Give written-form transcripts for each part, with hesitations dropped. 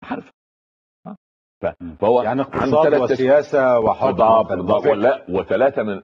معرفه. فهو يعني اقتصاد وسياسه وحكم ولا وثلاثه من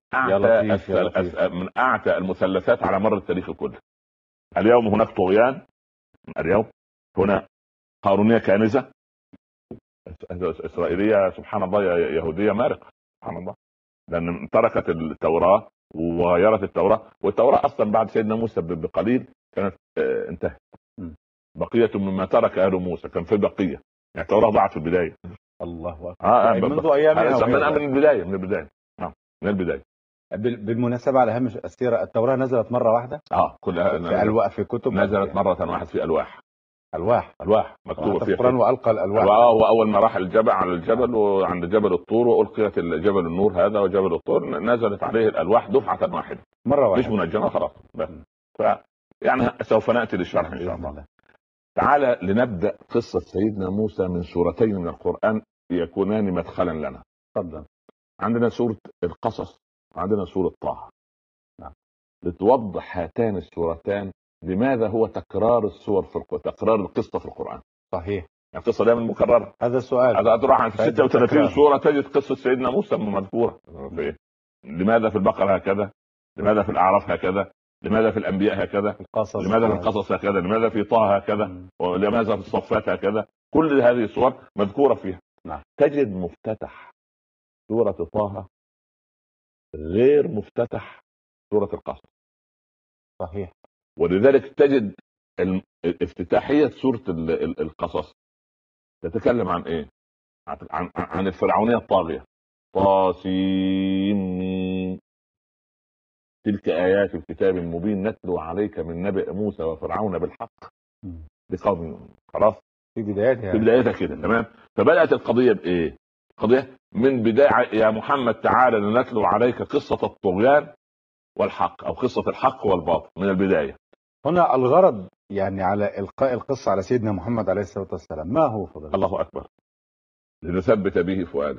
اعتى المثلثات على مر التاريخ كله. اليوم هناك طغيان، اليوم هنا قارونيه كانزه، اسرائيليه سبحان الله، يهوديه مارقه سبحان الله، لان تركت التوراه وغيرت التوراه، والتوراه اصلا بعد سيدنا موسى بقليل كانت انتهت. بقيه مما ترك ال موسى كان في بقيه، يعني التوراه ضاعت في البدايه. الله اكبر. منذ ايامها من البدايه من البدايه. بالمناسبه على هامش السيره، التوراه نزلت مره واحده كلها في كتب، نزلت مره واحده في الواح مكتوبه فيها القرآن، والقى الالواح. واول ما راح الجبل على الجبل وعند جبل الطور والقيت جبل النور هذا وجبل الطور، نزلت عليه الالواح دفعه واحده مره واحده، مش منجمه خلاص. يعني سوف ناتي للشرح ان شاء الله. تعالى لنبدا قصه سيدنا موسى من سورتين من القران يكونان مدخلا لنا. تفضل. عندنا سوره القصص وعندنا سوره طه. لتوضح هاتان السورتان لماذا هو تكرار السور تكرار القصه في القران. صحيح، القصه دايما مكرره. هذا السؤال. هذا تروح عن 36 سوره تجد قصه سيدنا موسى مذكوره. لماذا في البقره هكذا؟ لماذا في الاعراف هكذا؟ لماذا في الانبياء هكذا؟ لماذا في القصص هكذا؟ لماذا في طه هكذا؟ ولماذا في الصفات هكذا؟ كل هذه الصور مذكوره فيها. تجد مفتتح سوره طه غير مفتتح سوره القصص. صحيح. ولذلك تجد افتتاحيه سوره القصص تتكلم عن ايه؟ عن الفرعونيه الطاغيه. طاسين تلك ايات الكتاب المبين نتلو عليك من نبأ موسى وفرعون بالحق لقوم. خلاص في بدايتها كده تمام. فبدات القضيه بايه؟ قضيه من بدايه يا محمد تعالى لنتلو عليك قصه الطغيان والحق، او قصه الحق والباطل من البدايه. هنا الغرض يعني على القاء القصه على سيدنا محمد عليه الصلاه والسلام ما هو فضل؟ الله اكبر. لنثبت به فؤادك،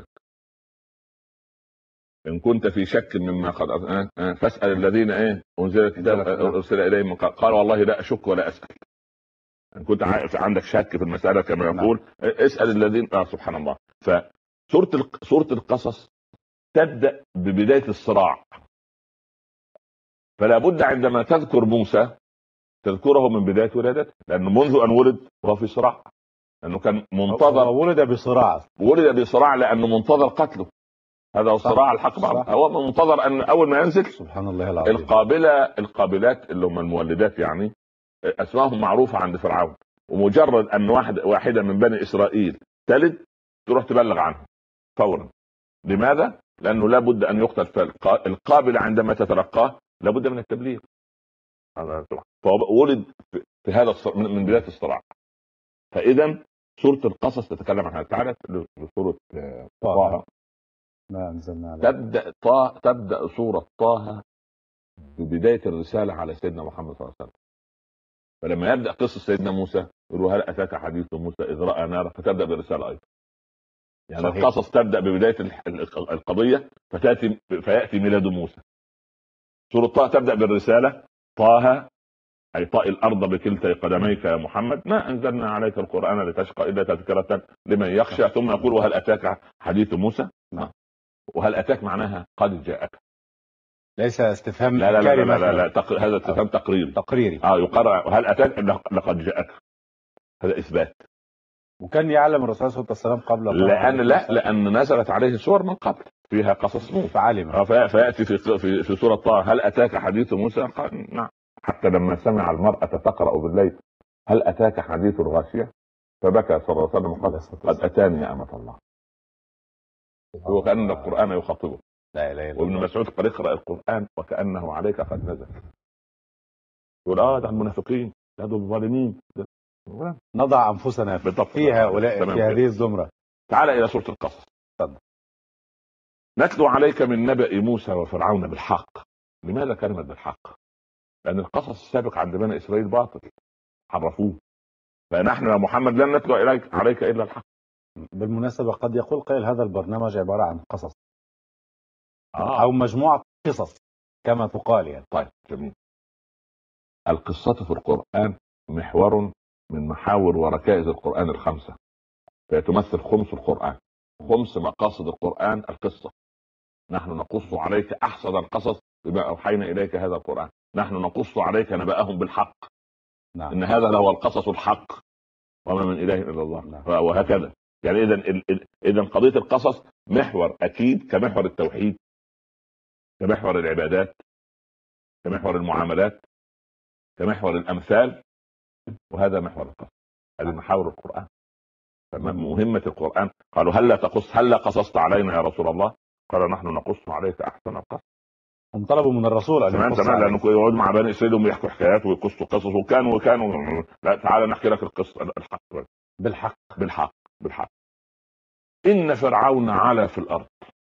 ان كنت في شك مما قد فاسال الذين انزل الكتاب ارسل اليهم قال والله لا اشك ولا اسال. ان كنت عندك شك في المساله كما يقول اسال الذين سبحان الله. فسوره القصص تبدا ببدايه الصراع، فلا بد عندما تذكر موسى تذكره من بدايه ولادته، لانه منذ ان ولد وهو في صراع، لانه كان منتظر. ولد بصراع لانه منتظر قتله. هذا هو صراع الحق بعض. هو منتظر ان اول ما ينزل سبحان الله العظيم القابلات اللي هم المولدات يعني اسمائهم معروفه عند فرعون، ومجرد ان واحده من بني اسرائيل تلد تروح تبلغ عنه فورا. لماذا؟ لانه لا بد ان يقتل. القابله عندما تتلقاه لا بد من التبليغ. فهو ولد في هذا من بدايه الصراع. فاذا سوره القصص تتكلم عنها. تعالى لسوره طه. تبدا سوره طه ببدايه الرساله على سيدنا محمد صلى الله عليه وسلم. فلما يبدا قصه سيدنا موسى يقول هل اتاك حديث موسى اذ راى نارا، فتبدا بالرساله ايضا. يعني صحيح. القصص تبدا ببدايه القضيه فياتي ميلاد موسى. سوره طه تبدا بالرساله. طه اي طاء الارض بكلتا قدميك يا محمد، ما انزلنا عليك القران لتشقى الا تذكره لمن يخشى. ثم يقول وهل اتاك حديث موسى. وهل اتاك معناها قد جاءك، ليس استفهام. لا هذا استفهام تقريري. يقرر وهل اتاك لقد جاءك، هذا اثبات. وكان يعلم الرسول صلى الله عليه وسلم قبل لان نزلت عليه سور من قبل فيها قصص موسى فعلم. فياتي في سوره طه هل اتاك حديث موسى، قال نعم. حتى لما سمع المرأة تقرأ بالليل هل أتاك حديث الغاشية فبكى صلى الله عليه وسلم قال قد أتاني يا أمة الله. هو كأن القرآن يخاطبه. لا إله إلا الله. وابن مسعود قال اقرأ القرآن وكأنه عليك قد نزل. يقول ده المنافقين، ده الظالمين. نضع أنفسنا في هؤلاء في هذه الزمرة. تعال إلى سورة القصص. نتلو عليك من نبأ موسى وفرعون بالحق. لماذا كلمة بالحق؟ لأن القصص السابق عند بني إسرائيل باطل، حرفوه. فنحن يا محمد لن نتلو عليك إلا الحق. بالمناسبة قد يقول قائل هذا البرنامج عبارة عن قصص أو مجموعة قصص كما تقال يعني. طيب جميل. القصة في القرآن محور من محاور وركائز القرآن الخمسة. فهي تمثل خمس القرآن. خمس مقاصد القرآن القصة. نحن نقص عليك أحسن القصص بما أوحينا إليك هذا القرآن. نحن نقص عليك نبأهم بالحق. نعم. إن هذا لهو القصص الحق وما من إله إلا الله. نعم. وهكذا يعني إذا قضية القصص محور أكيد كمحور التوحيد، كمحور العبادات، كمحور المعاملات، كمحور الأمثال، وهذا محور القصص. هذه محاور القرآن. مهمة القرآن. قالوا هلا قصصت علينا يا رسول الله؟ قال نحن نقص عليك أحسن القصص. هم طلبوا من الرسول أن يقص تمام لأنه يقعد مع بني إسرائيل ويحكوا حكايات ويقصوا قصص وكانوا لا تعال نحكي لك القصة الحق بالحق بالحق بالحق. إن فرعون علا في الأرض.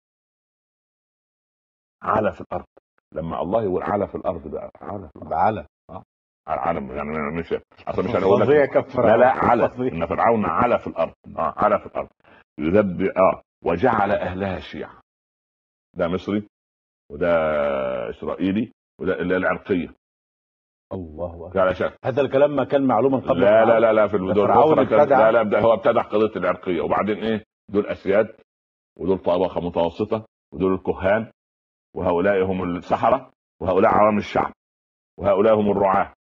علا في الأرض. لما الله يقول علا في الأرض بقى علا في الأرض. علا عالم يعني مش اصلا مش هنقول لك لا علا. ان فرعون علا في الارض. علا في الارض يذبح وجعل اهلها شيعا. ده مصري وده اسرائيلي وده العرقيه. الله اكبر. هذا الكلام ما كان معلوما قبل؟ لا في الدول لا هو ابتدع قضيه العرقيه. وبعدين ايه؟ دول اسياد ودول طبقه متوسطه ودول الكهان وهؤلاء هم السحره وهؤلاء عوام الشعب وهؤلاء هم الرعاه.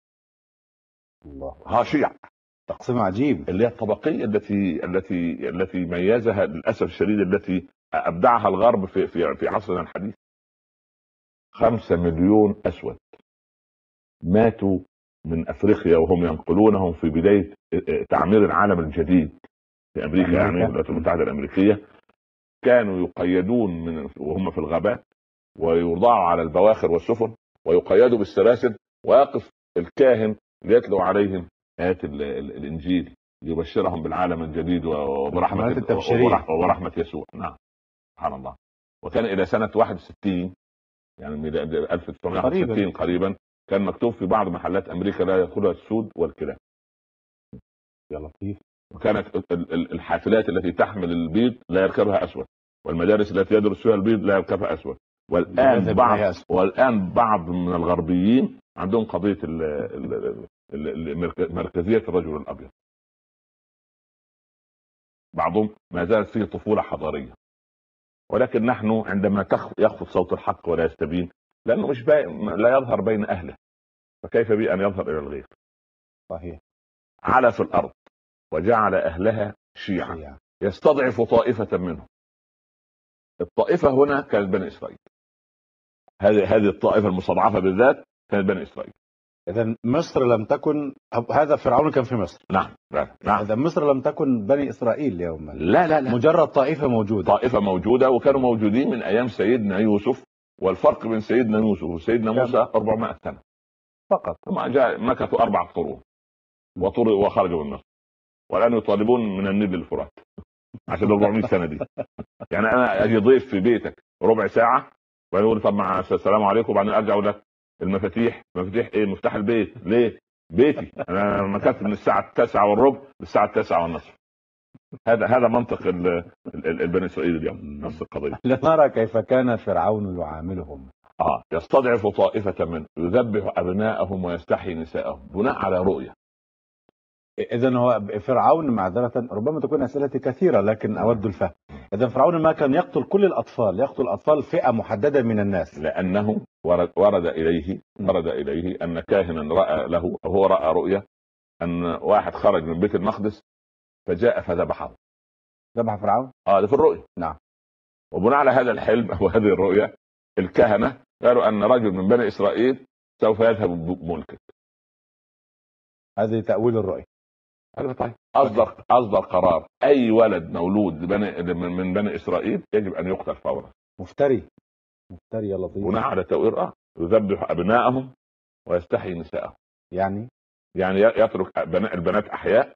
الله. شيع. تقسيم عجيب. اللي هي الطبقيه التي ميزها للاسف الشديد، التي ابدعها الغرب في عصرنا الحديث. 5 مليون اسود ماتوا من افريقيا وهم ينقلونهم في بدايه تعمير العالم الجديد في امريكا. يعني الولايات المتحده الامريكيه كانوا يقيدون وهم في الغابات ويوضعوا على البواخر والسفن ويقيدوا بالسلاسل، ويقف الكاهن ليتلو عليهم آيات الإنجيل يبشرهم بالعالم الجديد ورحمة يسوع. نعم سبحان الله. وكان إلى سنة 61 يعني 1961 قريبا كان مكتوب في بعض محلات أمريكا لا يدخلها السود والكلاب. يا لطيف. وكانت الحافلات التي تحمل البيض لا يركبها أسود، والمدارس التي يدرس فيها البيض لا يركبها أسود. والآن بعض من الغربيين عندهم قضية مركزية الرجل الأبيض. بعضهم ما زالت فيه طفولة حضارية، ولكن نحن عندما يخفض صوت الحق ولا يستبين لأنه مش لا يظهر بين أهله، فكيف بي أن يظهر إلى الغير؟ صحيح. على في الأرض وجعل أهلها شيعا يستضعف طائفة منهم. الطائفة هنا كانت بني إسرائيل. هذه الطائفة المستضعفة بالذات كانت بني إسرائيل. إذا مصر لم تكن، هذا فرعون كان في مصر. نعم. إذا مصر لم تكن بني إسرائيل يوما. لا مجرد طائفة موجودة وكانوا موجودين من أيام سيدنا يوسف. والفرق بين سيدنا يوسف وسيدنا موسى 400 سنة فقط. ثم مكثوا 4 قرون وخرجوا من مصر، والآن يطالبون من النيل للفرات عشان 400 سنة دي. يعني أنا أجي ضيف في بيتك ربع ساعة ويقول طب مع السلام عليكم وبعدين أرجع أقول لك المفاتيح إيه؟ مفتاح البيت ليه؟ بيتي أنا مكثت من الساعة 9:15 للساعة 9:30. هذا منطق البني إسرائيل اليوم. نفس القضية. لنرى كيف كان فرعون يعاملهم. يستضعف طائفة منهم يذبح أبناءهم ويستحيي نساءهم بناء على رؤية. إذن هو فرعون معذرة ربما تكون أسئلتي كثيرة لكن أود الفهم. إذن فرعون ما كان يقتل كل الأطفال، يقتل أطفال فئة محددة من الناس، لأنه ورد إليه أن كاهنا رأى له وهو رأى رؤية أن واحد خرج من بيت المقدس فجاء فذبحه. ذبح فرعون؟ ده في الرؤية. نعم. وبناء على هذا الحلم وهذه الرؤية الكهنة قالوا أن رجل من بني إسرائيل سوف يذهب بملكك. هذه تأويل الرؤية. طيب أصدر قرار أي ولد مولود من بني إسرائيل يجب أن يقتل فورا. مفتري يا لطيف. بناء على تأويل يذبح أبنائهم ويستحيي نساءهم. يعني يترك البنات أحياء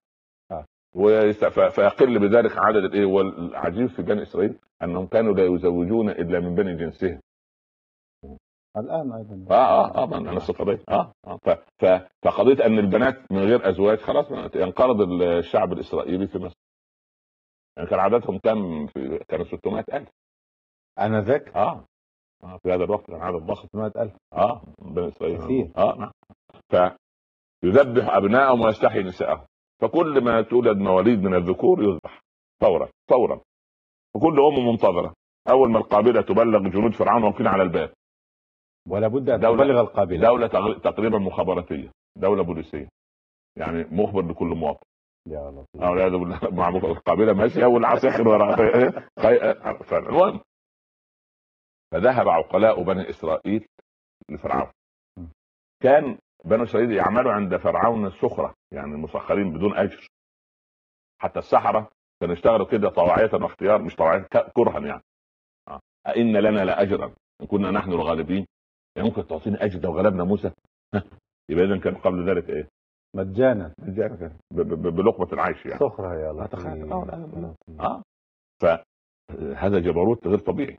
فيقل بذلك عدد الايه. والعجيب في بني اسرائيل انهم كانوا لا يزوجون الا من بني جنسهم. الان ايضا نفس القضيه. فقضيه ان البنات من غير ازواج خلاص ينقرض الشعب الاسرائيلي في مصر. يعني كان عددهم كانوا 600,000 انذاك. في هذا الوقت كان عدد ضخم. 600,000 بني اسرائيل كثير. نعم. فيذبح ابنائهم ويستحيي نساءهم. فكل ما تولد مواليد من الذكور يذبح فورا فورا، وكل ام منتظره اول ما القابله تبلغ جنود فرعون واقفين على الباب. ولا بد ان دولة- تبلغ القابله. دوله تقريبا مخابراتيه، دوله بوليسيه، يعني مخبر لكل مواطن. يا لطيف. والعياذ بالله، مع القابله ماشيه والعساكر وراء. المهم، فذهب عقلاء بني اسرائيل لفرعون. كان بنو اسرائيل يعملوا عند فرعون السخره، يعني مسخرين بدون اجر. حتى السحره كانوا يشتغلوا كده طواعية واختيار، مش طواعية كرها يعني. أئن لنا لاجرا ان كنا نحن الغالبين، يعني ممكن تعطيني اجر لو غلبنا موسى؟ يبقى اذا كان قبل ذلك ايه؟ مجانا بلقمه العيش يعني. سخره يا تخيل. لطيف. فهذا جبروت غير طبيعي.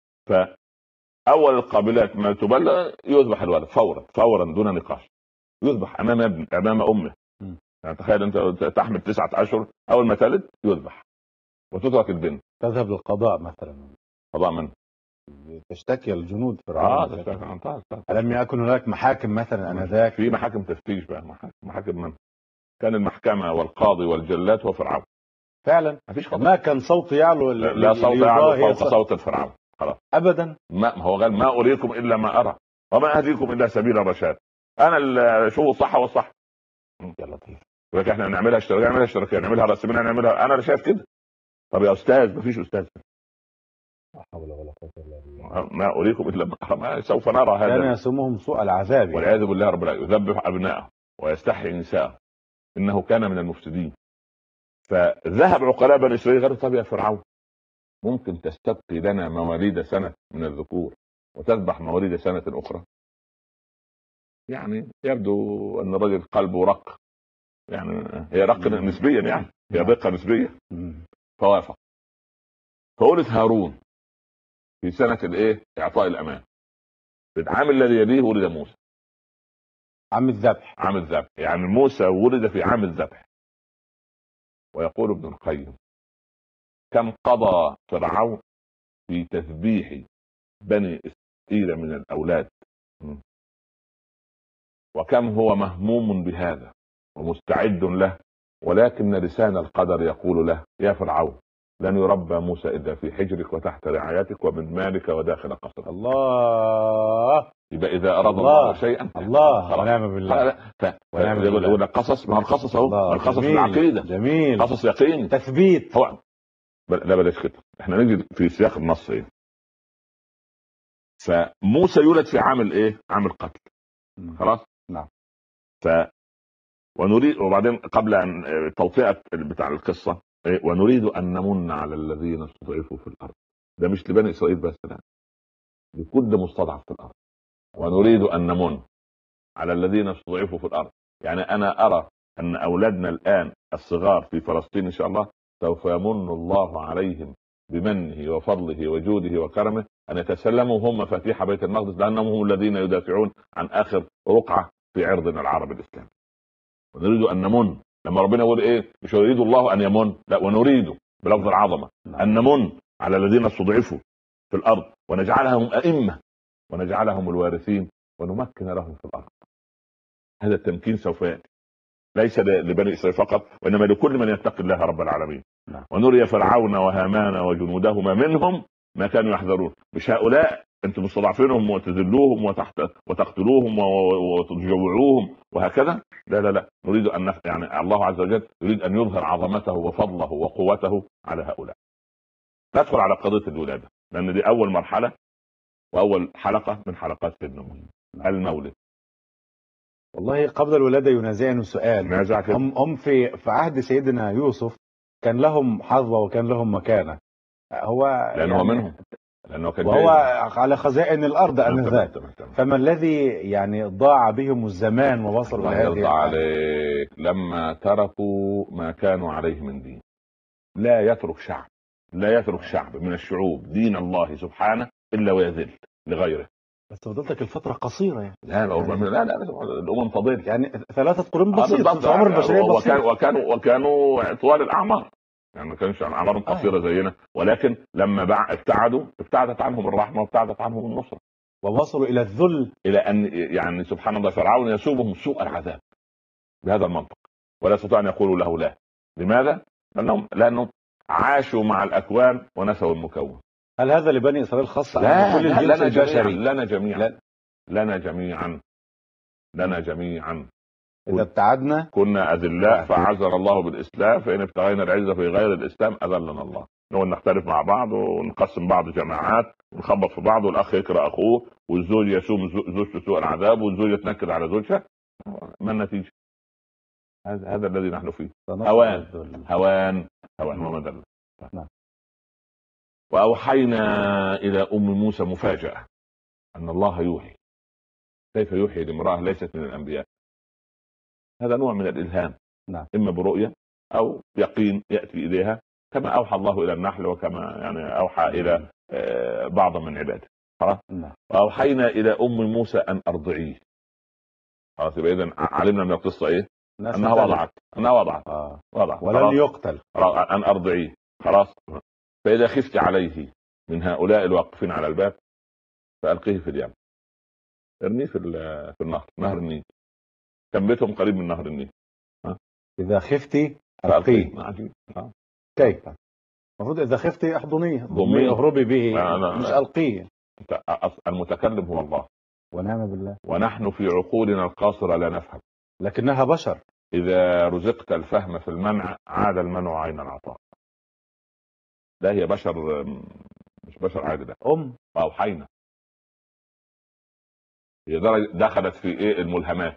فاول القابلات ما تبلغ يذبح الولد فورا فورا دون نقاش، يذبح امام امه. يعني تخيل انت تحمل 9 اشهر، اول ما تلد يذبح وتترك البنت. تذهب للقضاء مثلا، قضاء من؟ تشتكي الجنود فرعون. ألم يكن هناك محاكم مثلا انذاك؟ في محاكم تفتيش بقى، محاكم من؟ كان المحكمة والقاضي والجلاد هو فرعون فعلا. مفيش قضاء. ما كان صوت يعلو لا صوت يعلو فوق صوت الفرعون خلاص ابدا. ما هو قال ما اريكم الا ما ارى وما اهديكم الا سبيل الرشاد. انا شو الصح والصح. يا لطيف. ولكن احنا نعملها اشتراكيه نعملها راس مال نعملها. انا شايف كده. طب يا استاذ مفيش استاذ. لا حول ولا قوه الا بالله. ما اريكم الا ما ارى. ما سوف نرى هذا. كان يسومهم سوء العذاب والعياذ بالله رب العالمين. يذبح ابنائه ويستحيي نساءه انه كان من المفسدين. فذهب عقلاء بني اسرائيل غير طب يا فرعون ممكن تستبقي لنا مواليد سنه من الذكور وتذبح مواليد سنه اخرى؟ يعني يبدو ان الرجل قلبه رق، يعني هي رق نسبيا، يعني هي دقه نسبيه. فوافق. فولد هارون في سنه الايه؟ اعطاء الامان. في العام الذي يليه ولد موسى. عام الذبح. عام الذبح، يعني موسى ولد في عام الذبح. ويقول ابن القيم كم قضى فرعون في تذبيح بني اسرائيل من الاولاد، وكم هو مهموم بهذا ومستعد له، ولكن لسان القدر يقول له يا فرعون لن يربى موسى الا في حجرك وتحت رعايتك ومن مالك وداخل قصرك. الله. يبقى اذا اراد الله شيئا الله ونعم بالله. يقول القصص، ما القصص اهو، القصص العقيده جميل، قصص يقين تثبيت. هو لا بلاش كده، احنا نجي في سياق النص ايه. فموسى يولد في عام ايه؟ عام القتل. خلاص. نعم. ونريد، وبعدين قبل ان توطئه بتاع القصه إيه؟ ونريد ان نمن على الذين استضعفوا في الارض. ده مش لبني اسرائيل بس، لا، لكل مستضعف في الارض. ونريد ان نمن على الذين استضعفوا في الارض. يعني انا ارى ان اولادنا الان الصغار في فلسطين ان شاء الله سوف يمن الله عليهم بمنه وفضله وجوده وكرمه ان يتسلموا هم مفاتيح بيت المقدس، لانهم هم الذين يدافعون عن اخر رقعه في عرضنا العربي الاسلامي. ونريد ان نمن. لما ربنا يقول ايه؟ مش يريد الله ان يمن، لا، ونريد بلفظ العظمه ان نمن على الذين استضعفوا في الارض ونجعلهم ائمه ونجعلهم الوارثين ونمكن لهم في الارض. هذا التمكين سوف ياتي ليس لبني اسرائيل فقط، وانما لكل من يتقي الله رب العالمين. ونري فرعون وهامان وجنودهما منهم ما كانوا يحذرون. مش هؤلاء انتم مستضعفينهم وتذلوهم وتقتلوهم وتجوعوهم وهكذا، لا لا لا، نريد ان يعني الله عز وجل يريد ان يظهر عظمته وفضله وقوته على هؤلاء. ندخل على قضيه الولاده، لان دي اول مرحله واول حلقه من حلقات سيدنا موسى، المولد. والله قبل الولاده ينازعني سؤال. هم في عهد سيدنا يوسف كان لهم حظوه وكان لهم مكانه، هو لانه يعني منهم، لانه كان وهو على خزائن الارض انذاك. فما الذي يعني ضاع بهم الزمان ووصلوا الى هذه عليك لما تركوا ما كانوا عليه من دين. لا يترك شعب من الشعوب دين الله سبحانه الا ويذل لغيره. بس فضلتك الفتره قصيره يعني. لا الامم فضيله يعني 3 قرون بسيطه في عمر البشريه بسيط. وكانوا طوال الاعمار، يعني ما كانش اعمارهم قصيره زينا، ولكن لما ابتعدت عنهم الرحمه وابتعدت عنهم النصره ووصلوا الى الذل، الى ان يعني سبحان الله فرعون يسومهم سوء العذاب بهذا المنطق. ولا يستطيع ان يقولوا له لا. لماذا؟ لانهم عاشوا مع الاكوان ونسوا المكون. هل هذا لبني اسرائيل خاصه لا، كل الجنس البشري؟ لنا جميعا لا. لنا جميعا لنا جميعا. اذا ابتعدنا كنا اذلاء فعزنا الله بالاسلام، فان ابتغينا العزه في غير الاسلام اذلنا الله. نقول نختلف مع بعض ونقسم بعض جماعات ونخبط في بعض، والاخ يكره اخوه، والزوج يسوم زوجته سوء العذاب، والزوجه تنكد على زوجها. ما النتيجه؟ هذا الذي نحن فيه. هوان ومذله. واوحينا الى ام موسى مفاجاه ان الله يوحي. كيف يوحي لامراه ليست من الانبياء؟ هذا نوع من الالهام. نعم. اما برؤيه او يقين ياتي اليها، كما اوحى الله الى النحل، وكما يعني اوحى الى بعض من عباده. خلاص. واوحينا الى ام موسى ان ارضعيه. خلاص، يبقى اذا علمنا من القصه ايه؟ انها وضعت ولن يقتل. ان ارضعيه. خلاص. فاذا خفت عليه من هؤلاء الواقفين على الباب فالقيه في اليم. ارميه في النهر، نهر النيل. كان بيتهم قريب من نهر النيل. اذا خفتي القيه. كيف؟ المفروض اذا خفتي احضنيه، اهربي به، مش القيه. المتكلم هو الله، ونعم بالله. ونحن في عقولنا القاصره لا نفهم، لكنها بشر. اذا رزقت الفهم في المنع عاد المنع عين العطاء. لا، هي بشر، مش بشر عادي. ده واوحينا. هي دخلت في ايه؟ الملهمات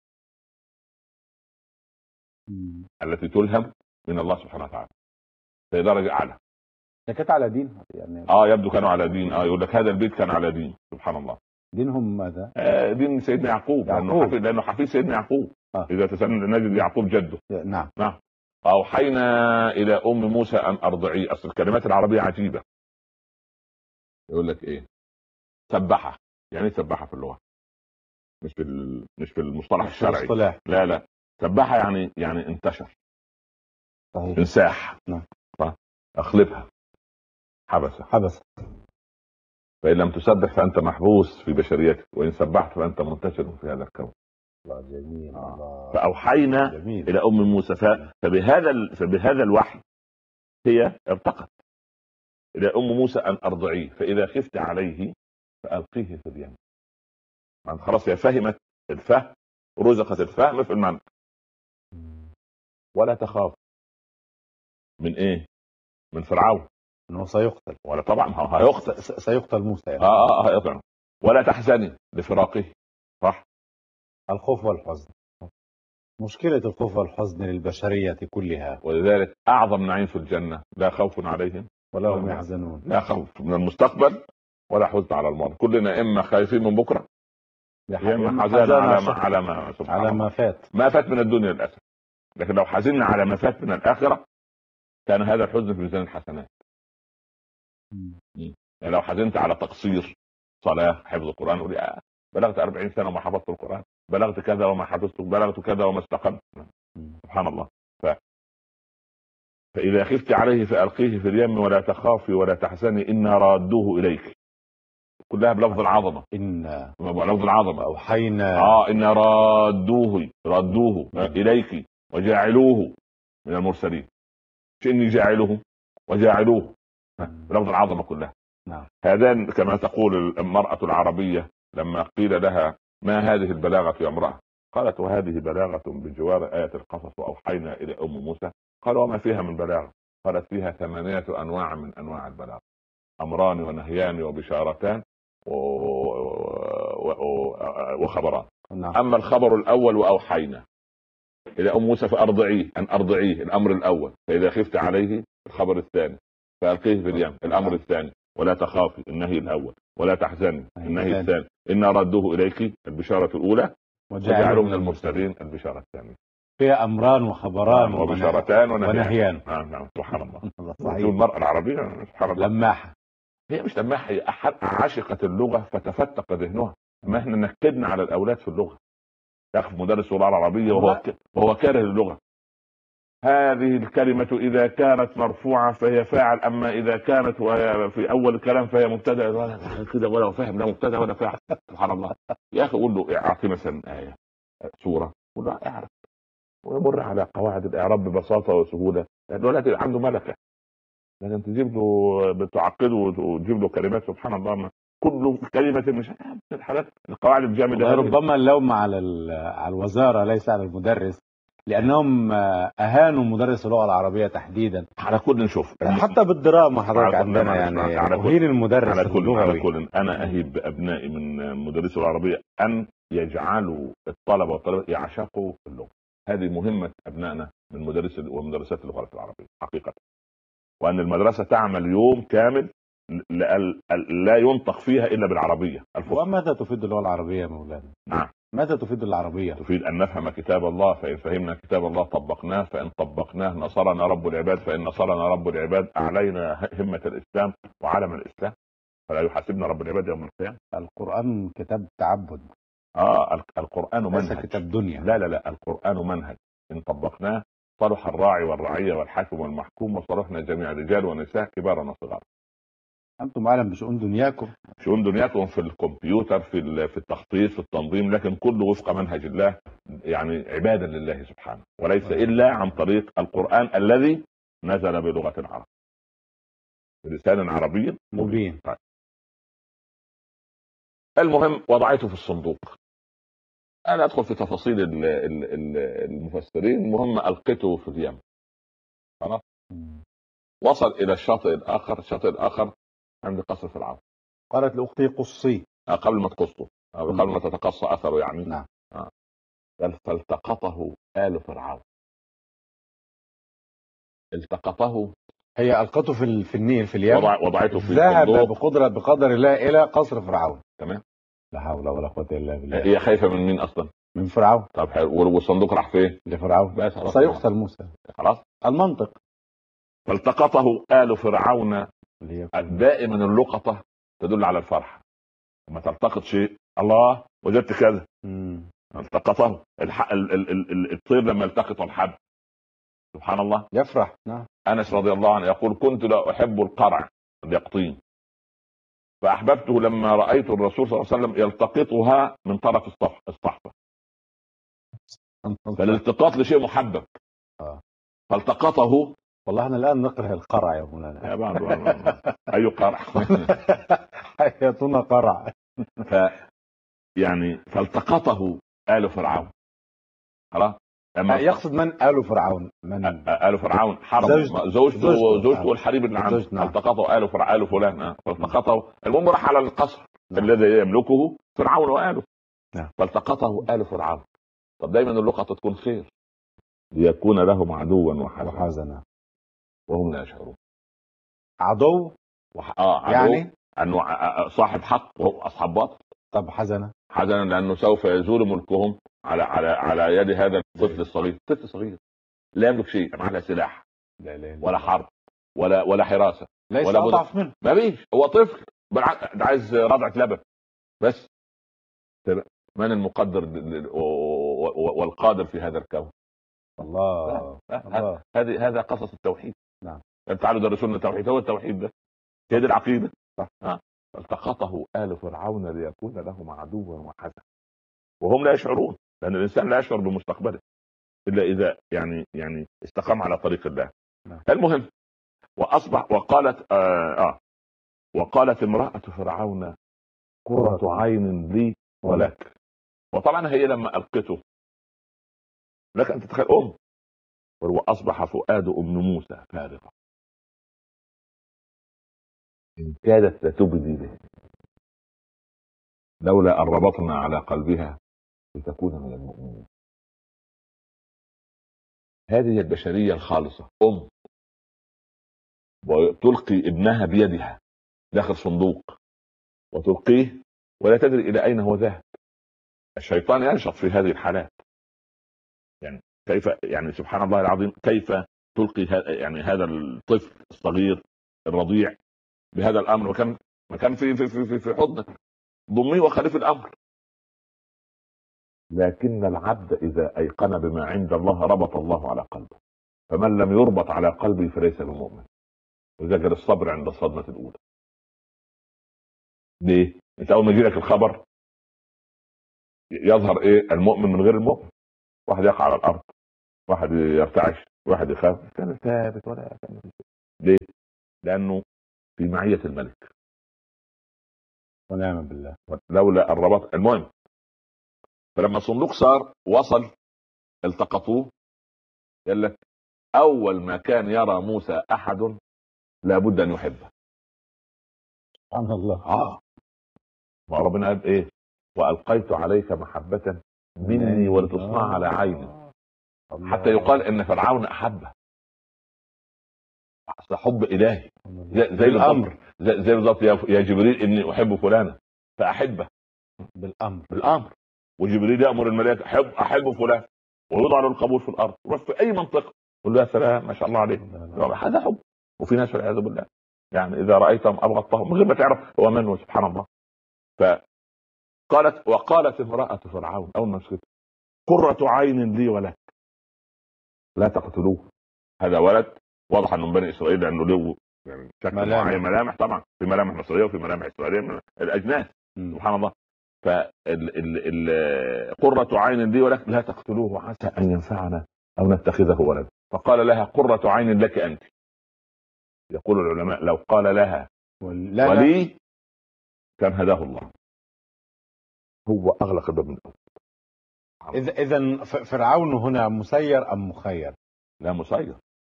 التي تلهم من الله سبحانه وتعالى. في درجه اعلى. كانت على دين يعني. يبدو كانوا على دين. يقول لك هذا البيت كان على دين. سبحان الله. دينهم ماذا؟ دين سيدنا يعقوب. لانه حفيد سيدنا يعقوب. اذا تسألنا نجد يعقوب جده. نعم. اوحينا الى ام موسى ان ارضعيه. اصل الكلمات العربيه عجيبه. يقول لك ايه؟ سبحه. يعني ايه سبحه في اللغه؟ مش في المصطلح الشرعي. لا، سبحه يعني انتشر. صحيح. انساح. نعم. اخلبها. حبس. فان لم تسبح فانت محبوس في بشريتك، وان سبحت فانت منتشر في هذا الكون. الله جميل. فاوحينا الى ام موسى. فبهذا الوحي هي ارتقت الى ام موسى ان ارضعيه، فاذا خفت عليه فالقيه في اليم. خلاص، هي فهمت الفهم، رزقت الفهم في المنطق. ولا تخاف من ايه؟ من فرعون انه سيقتل. ولا طبعا هيقتل. سيقتل موسى يعني. هيقتل. ولا تحزني لفراقه. صح. الخوف والحزن، مشكلة الخوف والحزن للبشرية كلها. ولذلك اعظم نعيم في الجنة لا خوف عليهم ولا هم يحزنون. لا خوف من المستقبل ولا حزن على الماضي. كلنا اما خايفين من بكره، اما حزن على ما فات من الدنيا للاسف. لكن لو حزننا على ما فات من الاخره كان هذا الحزن في ميزان الحسنات. يعني لو حزنت على تقصير صلاه، حفظ القران، قولي بلغت 40 سنه وما حفظت القران، بلغت كذا وما حفظت، بلغت كذا وما استقمت. سبحان الله. فاذا خفت عليه فالقيه في اليم ولا تخافي ولا تحزني انا رادوه اليك. كلها بلفظ العظمه. بلفظ العظمه. اوحينا. انا رادوه اليك وجاعلوه من المرسلين. اني جاعلوه وجاعلوه بلفظ العظمه كلها. هذان كما تقول المراه العربيه لما قيل لها ما هذه البلاغه يا امراه؟ قالت وهذه بلاغه بجوار ايه القصص واوحينا الى ام موسى. قال وما فيها من بلاغه؟ قالت فيها 8 انواع من انواع البلاغه، امران ونهيان وبشارتان وخبران. اما الخبر الاول واوحينا الى ام موسى فارضعيه، ان ارضعيه الامر الاول، فاذا خفت عليه الخبر الثاني، فالقيه في اليم الامر الثاني، ولا تخافي النهي الاول، ولا تحزني النهي الثاني، انا ردوه اليك البشاره الاولى وجعلوا من المرسلين البشاره الثانيه. فيها امران وخبران وبشارتان ونهيان. نعم. سبحان الله. المرأة العربية سبحان الله لماحة. هي مش لماحة، هي عشقت اللغة فتفتق ذهنها. ما احنا نكدنا على الاولاد في اللغة. ياخذ مدرس اللغة العربية وهو كاره اللغة. هذه الكلمة إذا كانت مرفوعة فهي فاعل، أما إذا كانت في أول الكلام فهي مبتدأ كده، ولا فاهم لا مبتدأ ولا فاعل. سبحان الله. يا أخي قول له أعطي مثلا آية سورة، قول له أعرف ويمر على قواعد الاعراب ببساطه وسهوله. الولد عنده ملكه، لكن تجيب له بتعقده وتجيب له كلمات سبحان الله، ما كل كلمه مش الحالات القواعد الجامده هذه. ربما اللوم على على الوزاره ليس على المدرس، لانهم اهانوا مدرس اللغه العربيه تحديدا. على كل نشوف حتى بالدراما حضرتك على- عندنا على يعني كل- اهين المدرس على اللغوي. كل انا اهيب بابنائي من مدرسي العربيه ان يجعلوا الطلبه والطالبات يعشقوا اللغه. هذه مهمه ابنائنا من مدرس ومدرسات اللغه العربيه حقيقه. وان المدرسه تعمل يوم كامل لا ينطق فيها الا بالعربيه الفصحى. وماذا تفيد اللغه العربيه يا مولانا؟ نعم. ماذا تفيد العربيه؟ تفيد ان نفهم كتاب الله، فان فهمنا كتاب الله طبقناه، فان طبقناه نصرنا رب العباد، فان نصرنا رب العباد اعلينا همه الاسلام وعلم الاسلام، فلا يحاسبنا رب العباد يوم القيامه. القران كتاب تعبد، القرآن ليس منهج، كتاب دنيا. لا القرآن منهج إن طبقناه صلح الراعي والرعية والحاكم والمحكوم، وصلحنا جميع رجال ونساء كبارا وصغارا. انتم اعلم بشؤون دنياكم. شؤون دنياكم في الكمبيوتر، في التخطيط، في التنظيم، لكن كله وفق منهج الله، يعني عبادا لله سبحانه، وليس إلا عن طريق القرآن الذي نزل بلغة العرب بلسان عربي مبين. طيب. المهم وضعته في الصندوق. انا ادخل في تفاصيل المفسرين. المهم القيته في اليم. خلاص. وصل الى الشاطئ الاخر عند قصر فرعون. قالت لاختي قصي قبل ما تقصه أو قبل ما تتقصى اثره يعني. نعم. فالتقطه آل فرعون. التقطه، هي القته في النيل في اليم. وضعته في ذهب الصندوق. بقدر الله الى قصر فرعون. تمام. لا حول ولا قوه الا بالله. هي خايفه من مين اصلا؟ من فرعون. طب حلو. والصندوق راح فين؟ لفرعون. بس خلاص. سيقتل موسى. خلاص. المنطق. فالتقطه آل فرعون. دائما اللقطه تدل على الفرح. لما تلتقط شيء، الله وجدت كذا. التقطه الطير لما يلتقط الحب سبحان الله يفرح. نعم. انس رضي الله عنه يقول كنت لا احب القرع اليقطين، فاحببته لما رايت الرسول صلى الله عليه وسلم يلتقطها من طرف الصحفه. فالالتقاط لشيء محبب. فالتقطه. والله احنا الان نكره القرع يا مولانا. يا بعض اي قرع. حياتنا قرع. يعني فالتقطه آل فرعون. خلاص. يقصد من آل فرعون؟ من آل فرعون؟ حرب زوجته والحريم اللي عنده. التقطه آل فلان. فالتقطه المهم راح على القصر الذي يملكه فرعون وآله. فالتقطه آل فرعون. طب دايما اللقطه تكون خير، ليكون لهم عدوا وحزنا وهم لا يشعرون. عدو يعني انه صاحب حق وهم اصحاب باطل. طب حزنا لانه سوف يزول ملكهم على يد هذا الطفل الصغير. طفل صغير لا يملك شيء، ما عنده سلاح ولا حرب ولا حراسه ليس ولا اضعف منه. ما فيش. هو طفل ده عايز رضعه لبن بس. من المقدر والقادر في هذا الكون؟ الله. هذا قصص التوحيد. نعم. تعالوا درسونا التوحيد. هو التوحيد ده هي دي العقيده. فالتقطه آل فرعون ليكون لهم عدوا وحزنا وهم لا يشعرون، لان الانسان لا يشعر بمستقبله الا اذا يعني استقام على طريق الله. المهم واصبح وقالت امرأة فرعون قرة عين لي ولك. وطبعا هي لما القته لك ان تتخيل واصبح فؤاد ام موسى فارغا ان كادت لتبدي به لولا ان ربطنا على قلبها لتكون من المؤمنين. هذه البشرية الخالصة وتلقي ابنها بيدها داخل صندوق وتلقيه ولا تدري الى اين هو ذاهب. الشيطان ينشط في هذه الحالات. يعني كيف يعني سبحان الله العظيم كيف تلقي هذا الطفل الصغير الرضيع بهذا الامر، وكان في حضنك ضميه وخليف الامر. لكن العبد اذا ايقن بما عند الله ربط الله على قلبه، فمن لم يربط على قلبه فليس بمؤمن. وذكر الصبر عند الصدمة الاولى. ليه؟ انت اول ما يجي لك الخبر يظهر المؤمن من غير المؤمن. واحد يقع على الارض واحد يرتعش، واحد يخاف، كان ثابت ولا كان. ليه؟ لانه في معيه الملك، ونعم بالله. لولا الرباط. المهم، فلما صندوق صار وصل التقطوه، قال لك اول ما كان يرى موسى احد لابد ان يحبه. سبحان الله. وربنا قال ايه؟ والقيت عليك محبه مني ولتصنع على عيني. حتى يقال ان فرعون احبه، حب الهي، زي الامر زي بالضبط يا جبريل اني احب فلانا فاحبه بالامر. وجبريل يامر الملائكه احب فلان، ويوضع له القبول في الارض، وروح في اي منطقه يقول له يا سلام ما شاء الله عليك. هذا حب. وفي ناس والعياذ بالله يعني اذا رايتهم ابغضتهم من غير ما تعرف هو من. سبحان الله. وقالت امراه فرعون اول ما مسكت: قرة عين لي ولك لا تقتلوه. هذا ولد واضح انه من بني اسرائيل لانه له يعني شكل معين، ملامح طبعا، في ملامح مصريه وفي ملامح اسرائيليه من الاجناس. سبحان الله. قرة عين لي ولك لا تقتلوه عسى ان ينفعنا او نتخذه ولدا. فقال لها: قرة عين لك انت. يقول العلماء لو قال لها ولي كان هداه الله. هو اغلق الباب من الاول. اذا فرعون هنا مسير ام مخير؟ لا مسير،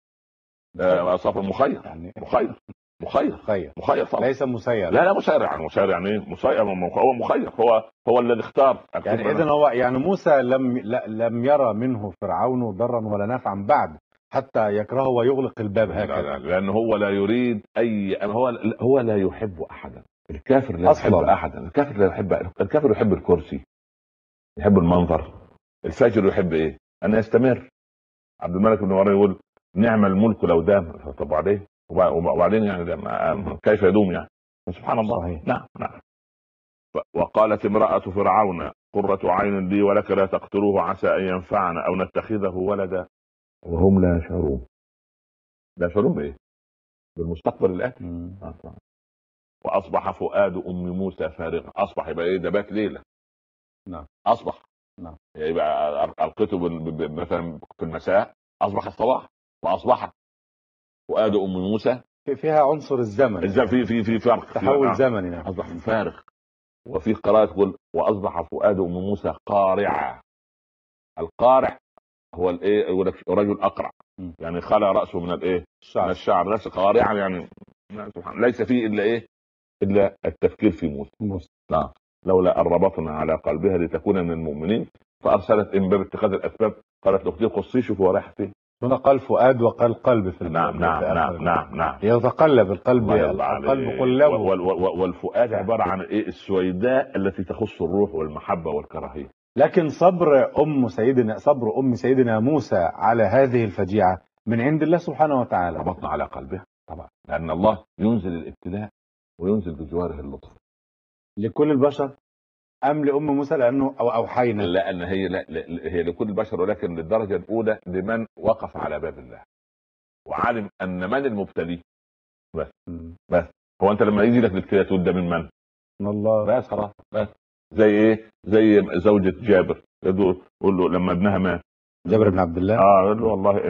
صف مخير يعني. مخير طبعا. ليس مسير. لا مسير يعني. مسير يعني ايه؟ مسير هو مخير، هو الذي اختار. يعني اذا هو يعني موسى لم يرى منه فرعون ضرا ولا نفعا بعد حتى يكرهه ويغلق الباب هكذا. لا لانه هو لا يريد هو لا يحب احدا. الكافر لا يحب احدا. الكافر لا يحب. الكافر يحب الكرسي، يحب المنظر. الفاجر يحب ايه؟ ان يستمر. عبد الملك بن مروان يقول: نعم الملك لو دام. طب وبعدين يعني كيف يدوم يعني؟ سبحان الله. صحيح. نعم. وقالت امرأة فرعون: قرة عين لي ولك لا تقتلوه عسى ان ينفعنا او نتخذه ولدا وهم لا يشعرون. لا يشعرون بايه؟ بالمستقبل الاتي. واصبح فؤاد ام موسى فارغا. اصبح يبقى ايه؟ ده بات ليله. نعم. اصبح. نعم. يبقى القته مثلا في المساء، اصبح الصباح، واصبح فؤاد ام موسى. فيها عنصر الزمن. في فرق، تحول زمني. نعم. اصبح فارغ. وفي قراءة تقول: واصبح فؤاد ام موسى قارعا. القارع هو الايه؟ يقول لك رجل اقرع، يعني خلع راسه من الايه؟ من الشعر. ليس قارعا يعني ليس فيه الا ايه؟ الا التفكير في موسى. نعم. لولا ان ربطنا على قلبها لتكون من المؤمنين فارسلت من باب اتخاذ الاسباب. قالت لاختي: قصي شوف هو رايح فين. هنا قال فؤاد وقال قلب في نعم. يتقلب القلب قلبه. والفؤاد عباره عن ايه؟ السويداء التي تخص الروح والمحبه والكراهيه. لكن صبر ام سيدنا موسى على هذه الفجيعه من عند الله سبحانه وتعالى. ربطنا على قلبها طبعا، لان الله ينزل الابتلاء وينزل بجواره اللطف لكل البشر ام لام موسى لانه اوحينا؟ لان هي لكل البشر، ولكن للدرجه الاولى لمن وقف على باب الله وعلم ان من المبتلي. بس هو انت لما يجي لك الابتلاء تقول ده من الله. بس خلاص. بس زي ايه؟ زي زوجة جابر يقول له لما ابنها مات، جابر بن عبد الله، قال له: والله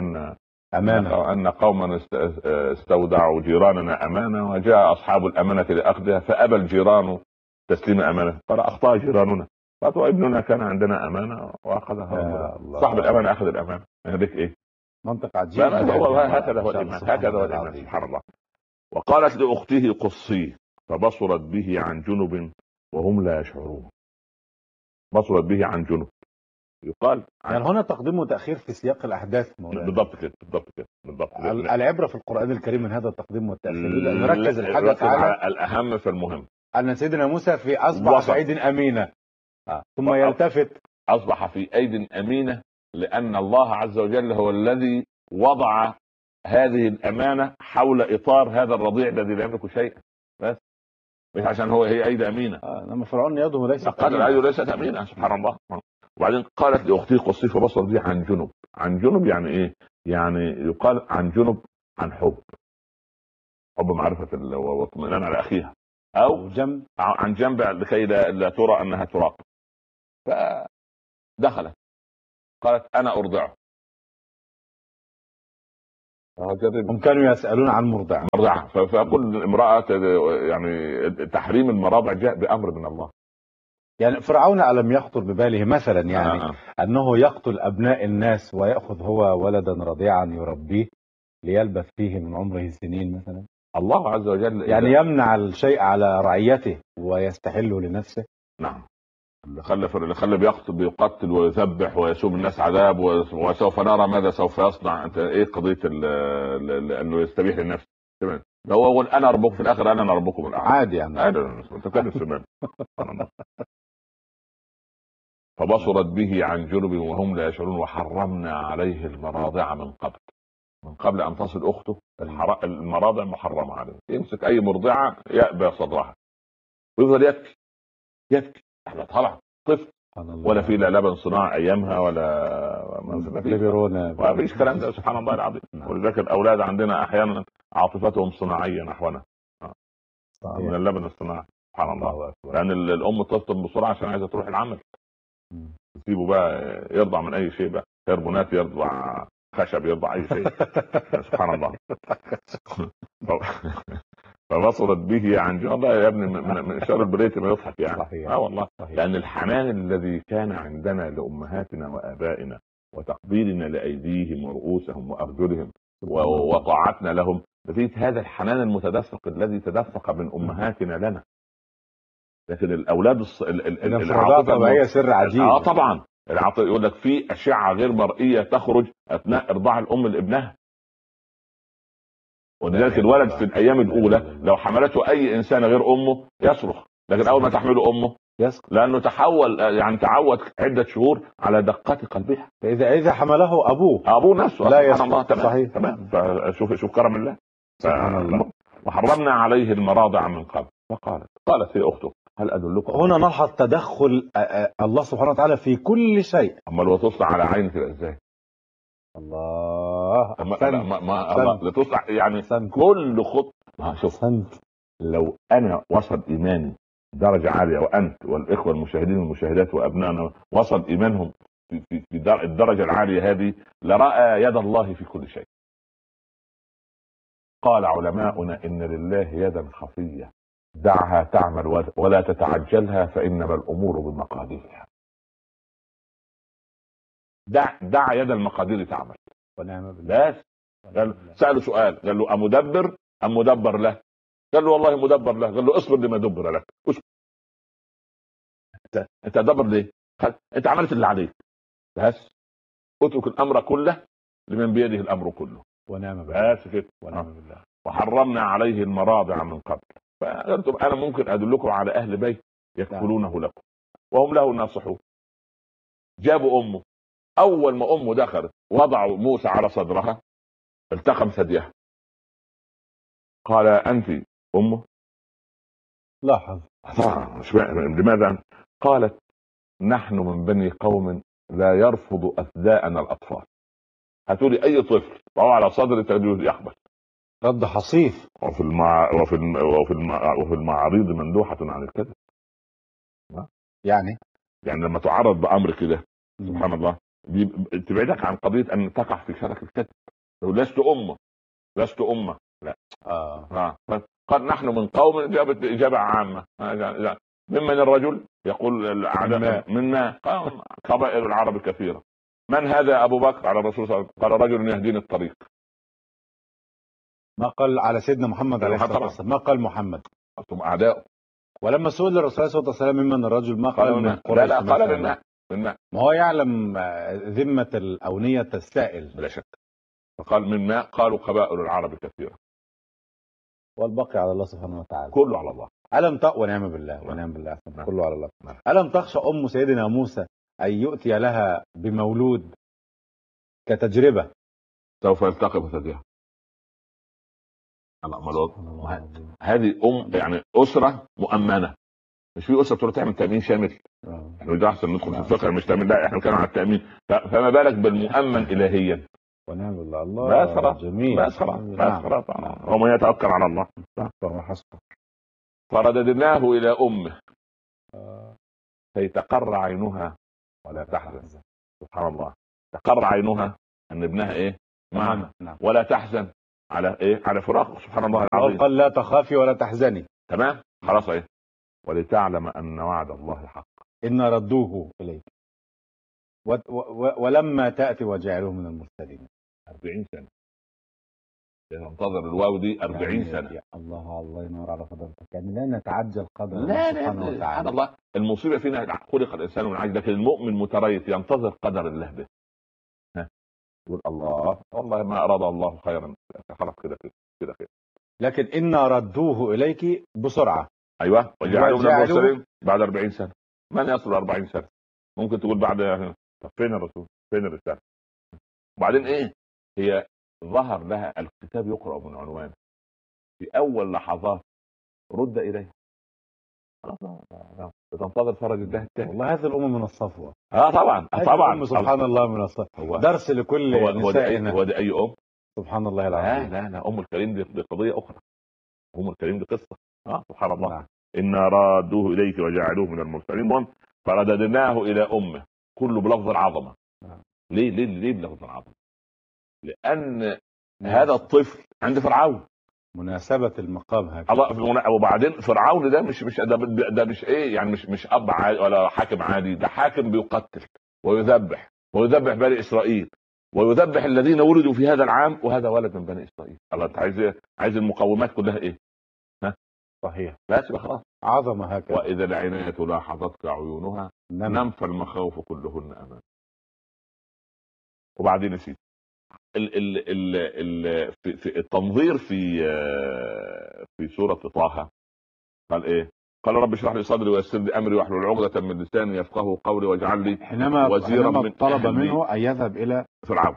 ان قوما استودعوا جيراننا امانه وجاء اصحاب الامانه لاخذها فابى الجيران تسليم امانه. قال: اخطا جيراننا. قالت: وابننا كان عندنا امانه واخذها. صاحب الامانه اخذ الامانه. بك ايه؟ منطق عجيب. هكذا هو الايمان. سبحان الله. وقالت لاخته: قصيه. فبصرت به عن جنب وهم لا يشعرون. بصرت به عن جنب. يقال يعني هنا تقديم وتأخير في سياق الأحداث. بالضبط كده. العبرة في القرآن الكريم من هذا التقديم والتأخير. نركز الحدث على الأهم فالمهم. أن سيدنا موسى أصبح في أيد أمينة، ثم يلتفت. أصبح في أيد أمينة لأن الله عز وجل هو الذي وضع هذه الأمانة حول إطار هذا الرضيع الذي لا يملك شيئا. بس مش عشان هي أيد أمينة. لما فرعون يده ليست أمينة. سبحان الله. وبعدين قالت لاختي: قصي. فبصر دي عن جنب. عن جنب يعني ايه؟ يعني يقال عن جنب عن حب معرفة واطمئنان على اخيها، او عن جنب لكي لا ترى انها تراقب. فدخلت قالت: انا ارضعه. هم كانوا يسالون عن مرضعه. فكل امراه يعني تحريم المراضع جاء بامر من الله. يعني فرعون ألم يخطر بباله مثلا يعني أنه يقتل أبناء الناس ويأخذ هو ولدا رضيعا يربيه ليلبث فيه من عمره سنين مثلا؟ الله عز وجل يعني يمنع الشيء على رعيته ويستحله لنفسه. نعم. اللي خلى بيقتل ويذبح ويسوم الناس عذاب، وسوف نرى ماذا سوف يصنع. انت ايه قضيه انه يستبيح لنفسه؟ تمام. هو يقول انا ربكم في الاخر، انا ربكم الاعلى. عادي يعني. عادي. انت كده سمان. فبصرت به عن جنب وهم لا يشعرون، وحرمنا عليه المراضع من قبل ان تصل اخته. المراضع محرمه عليه. يمسك اي مرضعه يأبى صدرها ويفضل يبكي. احنا طلع طفل ولا في لا لبن صناعي ايامها ولا ما فيش كلام ده. سبحان الله العظيم. ولذلك الاولاد عندنا احيانا عاطفتهم صناعيه نحونا من اللبن الصناعي. سبحان الله. لان الام تفطم بسرعه عشان عايزه تروح العمل. تسيبه بقى يرضع من اي شيء بقى، هرمونات يرضع، خشب يرضع، اي شيء. سبحان الله. فبصرت به عن جنب. الله يا ابني من شر البريت ما يضحك يعني. والله صحيح. لان الحنان الذي كان عندنا لامهاتنا وابائنا وتقبيلنا لايديهم ورؤوسهم وارجلهم وطاعتنا لهم، نتيجه هذا الحنان المتدفق الذي تدفق من امهاتنا لنا. لكن الاولاد الانفرادات طبيعيه سر عجيب. طبعا. يقول لك في اشعه غير مرئيه تخرج اثناء ارضاع الام لابنها. ولذلك الولد في الايام الاولى لو حملته اي انسان غير امه يصرخ، لكن اول ما تحمله امه يسكت، لانه تعود عده شهور على دقات قلبها. اذا حمله ابوه نفسه لا يسكت. الله. تمام. تمام. فشوف كرم الله. وحرمنا عليه المراضع من قبل. قالت هي اخته هل ادلكم. هنا نلحظ تدخل الله سبحانه وتعالى في كل شيء. اما لو تصنع على عيني تبقى ازاي؟ الله. الله لتصنع يعني كل خطوه. شوف لو انا وصل ايماني درجه عاليه، وانت والاخوه المشاهدين والمشاهدات وابنائنا وصل ايمانهم في الدرجه العاليه هذه، لراى يد الله في كل شيء. قال علماؤنا ان لله يدا خفيه دعها تعمل ولا تتعجلها فانما الامور بمقاديرها. دع يد المقادير تعمل. ونعم بالله. قال سأله سؤال، قال له أمدبر أم مدبر له؟ قال له والله مدبر له. قال له اصبر لما دبر لك. انت دبر ليه؟ انت عملت اللي عليك بس اترك الامر كله لمن بيده الامر كله. ونعم بالله. بس كده. ونعم بالله. وحرمنا عليه المراضع من قبل. فقلتم انا ممكن ادلكم على اهل بيت يكفلونه لكم وهم له ناصحون. جابوا امه، اول ما امه دخلت وضعوا موسى على صدرها التقم ثديها. قال انت امه؟ لاحظ. لماذا؟ قالت نحن من بني قوم لا يرفض اثداءنا الاطفال. هاتولي اي طفل وهو على صدر تجوز يقبل. رد حصيف. وفي المعارض مندوحة عن الكذب. يعني لما تعرض بامر كده سبحان الله تبعدك عن قضيه ان تقع في شرك الكذب. لست امه لا. قال نحن من قوم. اجابه عامه. ممن الرجل يقول الاعداء منا قبائل العرب كثيره. من هذا؟ ابو بكر على الرسول صلى الله عليه وسلم. قال رجل يهديني الطريق. ما قال على سيدنا محمد عليه الصلاه والسلام. ما قال محمد. انتم اعداء. ولما سئل الرسول صلى الله عليه وسلم ممن الرجل ما قال من قريش. لا قال من ماء. ما هو يعلم ذمه الاونيه السائل بلا شك. فقال من ماء. قالوا قبائل العرب كثيره. والباقي على الله سبحانه وتعالى. كله على الله. ونعم بالله. ونعم بالله. كله على الله. ألم تخشى أم سيدنا موسى أن يؤتي لها بمولود كتجربة سوف يلتقي بثديها؟ هذه يعني أسرة مؤمنة. مش في أسرة تروح تعمل تأمين شامل. احنا ده احسن ندخل في الفقه مش تأمين، لا احنا بنتكلم عن التأمين. فما بالك بالمؤمن إلهيا. ونعم بالله. الله جميل. بس خلاص. ومن يتوكل على الله حسبه. فرددناه إلى أمه كي تقر عينها ولا تحزن. سبحان الله. تقر عينها ان ابنها ايه؟ معها ولا تحزن على ايه؟ على فراقه سبحان الله العظيم. قال لا تخافي ولا تحزني. تمام خلاص ايه. ولتعلم ان وعد الله حق ان ردوه اليك ولما تاتي وجعلوه من المرسلين. 40 سنه تنتظر الواو دي 40 سنه. يا الله ينور على فضلتك. يعني لا نتعجل قدر لا سبحانه وتعالى. سبحان الله. المصيبه فينا خلق الانسان من عجز، لكن المؤمن متريث ينتظر قدر الله به. يقول الله والله ما اراد الله خيرا خلاص كده كده. لكن ان ردوه اليك بسرعه. ايوه وجعلوه من المرسلين بعد 40 سنه. من يصل 40 سنه؟ ممكن تقول بعد. طب فين الرسول؟ فين الرساله؟ وبعدين ايه؟ هي ظهر لها الكتاب يقرأ من عنوانه في اول لحظات رد اليه. بتنتظر فرج الله التاني. والله هذه الامه من الصفوه. طبعا طبعا سبحان الله من الصفوه. درس لكل نسائنا. هو ده اي ام؟ سبحان الله العظيم. لا ام الكريم دي قضيه اخرى. ام الكريم دي قصه. سبحان الله. إن رادوه إليك وجعلوه من المرسلين فرددناه إلى أمه. كله بلفظ العظمة. ليه بلفظ العظمة؟ لأن هذا الطفل عند فرعون مناسبة المقام هكذا. وبعدين فرعون ده مش ده مش ايه يعني مش اب عادي ولا حاكم عادي. ده حاكم بيقتل ويذبح بني اسرائيل ويذبح الذين ولدوا في هذا العام، وهذا ولد من بني اسرائيل. الله انت عايز المقومات كلها ايه؟ صحيح. بس خلاص عظمة هكذا. واذا العناية لاحظتك عيونها نم فالمخاوف كلهن امان. وبعدين نسيت في التنظير في سورة طه قال ايه؟ قال رب اشرح لي صدري ويسر لي امري واحلل عقدة من لساني يفقهوا قولي واجعل لي وزيرا من طلب منه ان يذهب الى فرعون.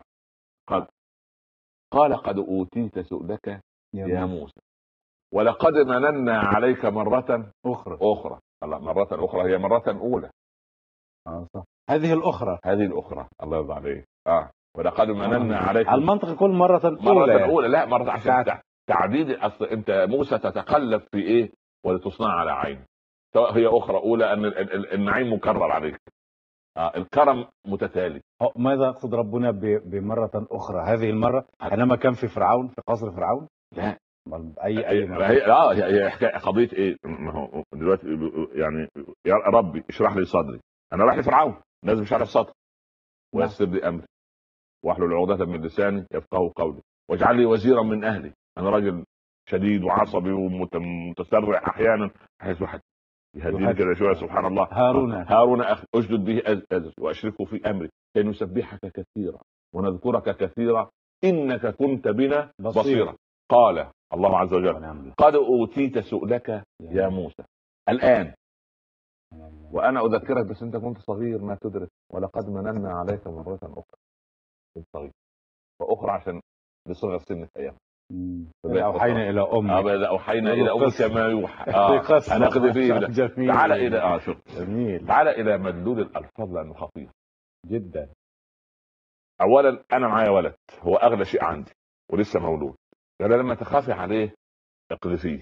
قال قد اوتيت سؤلك يا موسى ولقد مننا عليك مرة أخرى. الله مرة أخرى هي مرة أولى. صح. هذه الأخرى الله يرضى عليك. ولقد مننا عليك. المنطق كل مرة أولى. لا مرة عشان تعديد. أصل أنت موسى تتقلب في إيه ولتصنع على عين، سواء هي أخرى أولى أن النعيم مكرر عليك. الكرم متتالي. ماذا يقصد ربنا بمرة أخرى؟ هذه المرة حينما كان في فرعون في قصر فرعون؟ لا اي هي حكايه قضيه ايه؟ ما هو دلوقتي يعني يا ربي اشرح لي صدري. انا رايح لفرعون لازم اشرح صدري ويسر لي امري واحلل عقدة من لساني يفقهوا قولي واجعل لي وزيرا من اهلي. انا راجل شديد وعصبي ومتسرع احيانا، بحيث واحد يهديني كده شويه. سبحان الله. هارون اخي اشدد به ازر واشركه في امري كي نسبحك كثيرا ونذكرك كثيرا انك كنت بنا بصيرا. قال الله عز وجل قد اوتيت سؤلك يا موسى الان وانا اذكرك بس انت كنت صغير ما تدرك. ولقد مننا عليك مرة اخرى كنت صغير واخرى عشان لصغر سنة ايام. اوحينا الى امك. اوحينا الى امك كما يوحى. انا اخذ فيه. تعال الى شوف جميل. تعال الى مدلول الالفاظ لانه خطير جدا. اولا انا معايا ولد هو اغلى شيء عندي ولسه مولود. قال لما تخافي عليه اقذفيه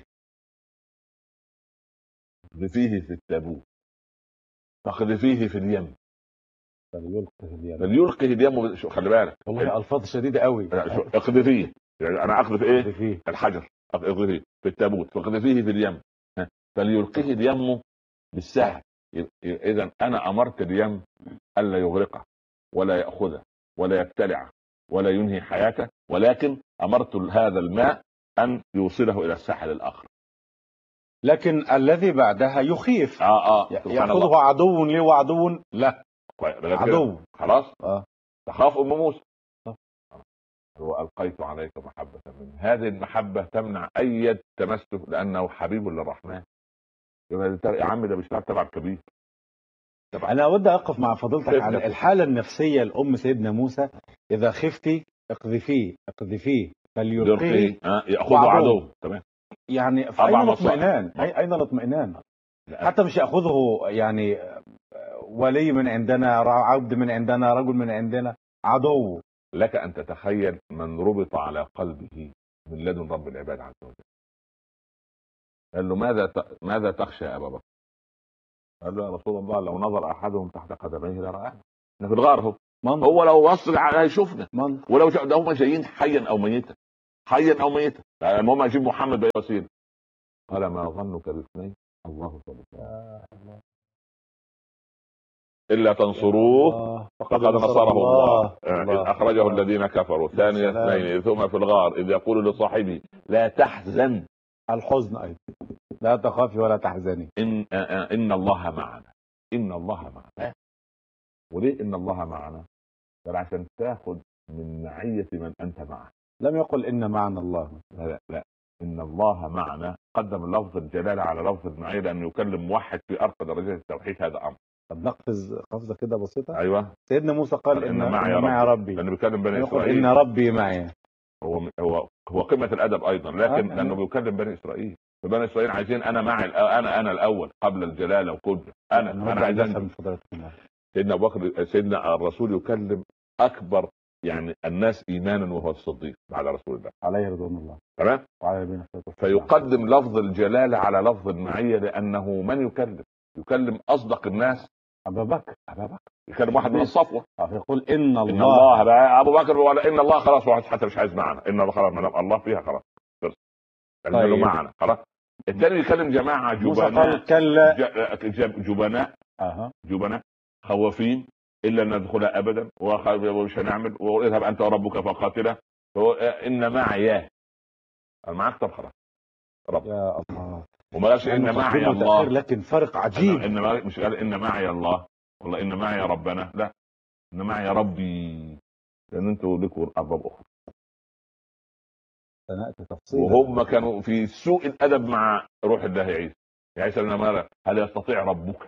في التابوت فاقذفيه في اليم فليلقه اليم. خلي بالك والله الفاظ شديده قوي. اقذفيه يعني انا اقذف ايه؟ الحجر. اقذفيه في التابوت فاقذفيه في اليم فليلقه اليم بالسهل. اذا انا امرت اليم الا يغرقه ولا ياخذه ولا يبتلعه ولا ينهي حياته، ولكن امرت هذا الماء ان يوصله الى الساحل الاخر. لكن الذي بعدها يخيف. ياخذه عدو لي وعدو لا عدو. خلاص. تخاف ام موسى والقيت عليك محبة منه. هذه المحبة تمنع اي تمسك لانه حبيب للرحمن. يا عم ده مش تبع الكبير. انا اود اقف مع فضيلتك على الحالة النفسية الام سيدنا موسى. اذا خفتي اقذفيه فليلقيه ياخذه عدو. تمام. يعني اين الاطمئنان؟ اين الاطمئنان؟ حتى مش ياخذه يعني ولي من عندنا، عبد من عندنا، رجل من عندنا، عدو. لك ان تتخيل من ربط على قلبه من لدن رب العباد عز وجل. قال له ماذا تخشى يا ابا بكر؟ قال له يا رسول الله لو نظر احدهم تحت قدميه لرآه. احنا في الغار اهو هو لو وصل هيشوفنا، منطق. ولو ده هم جايين حيا او ميتا، حيا او ميتا، المهم اجيب محمد باي وسيله. قال ما ظنك باثنين الله ثالثهما الا تنصروه فقد نصره الله اذ اخرجه الذين كفروا ثاني اثنين ثم في الغار اذ يقول لصاحبه لا تحزن، الحزن ايضا لا تخافي ولا تحزني، ان الله معنا، ان الله معنا. وليه ان الله معنا؟ قال عشان تاخذ من معيه من انت معه. لم يقل ان معنا الله. لا ان الله معنا، قدم لفظ الجلاله على لفظ المعيه لانه يكلم موحد في ارقى درجات التوحيد. هذا امر. طب نقفز قفزه كده بسيطه. ايوه. سيدنا موسى قال ان معي ربي، لانه بيكلم بني اسرائيل. ان ربي معي. هو قمه الادب ايضا، لكن لانه بيكلم بني اسرائيل، فبني اسرائيل عايزين انا معي، انا الاول قبل الجلاله وكله. انا عايز افهم فضيلتكم. سيدنا ابو بكر، سيدنا الرسول يكلم اكبر يعني الناس ايمانا وهو الصديق بعد رسول الله عليه رضوان الله. تمام. فيقدم لفظ الجلاله على لفظ المعيه لانه من يكلم اصدق الناس ابو بكر. يكلم واحد من الصفوه، يقول ان الله بقى ابو بكر ولا ان الله خلاص، واحد حتى مش عايز معنا، ان الله خلاص ما دام الله فيها خلاص طيب. معنا خلاص. الثاني يكلم جماعه جبناء خوافين الا ندخل ابدا ومش هنعمل، واذهب انت وربك فقاتله، ان معي معك. طب خلاص رب يا الله. وما قالش ان معي الله، لكن فرق عجيب. مش قال ان معي الله والله ان معي ربنا، لا ان معي ربي، لان انتوا لكم ارباب اخرى. وهم كانوا في سوء الادب مع روح الله عيسى. يا عيسى ابن مريم هل يستطيع ربك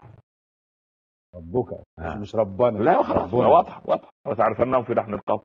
مش ربنا؟ لا خلاص واضح وتعرف انهم في لحن القول.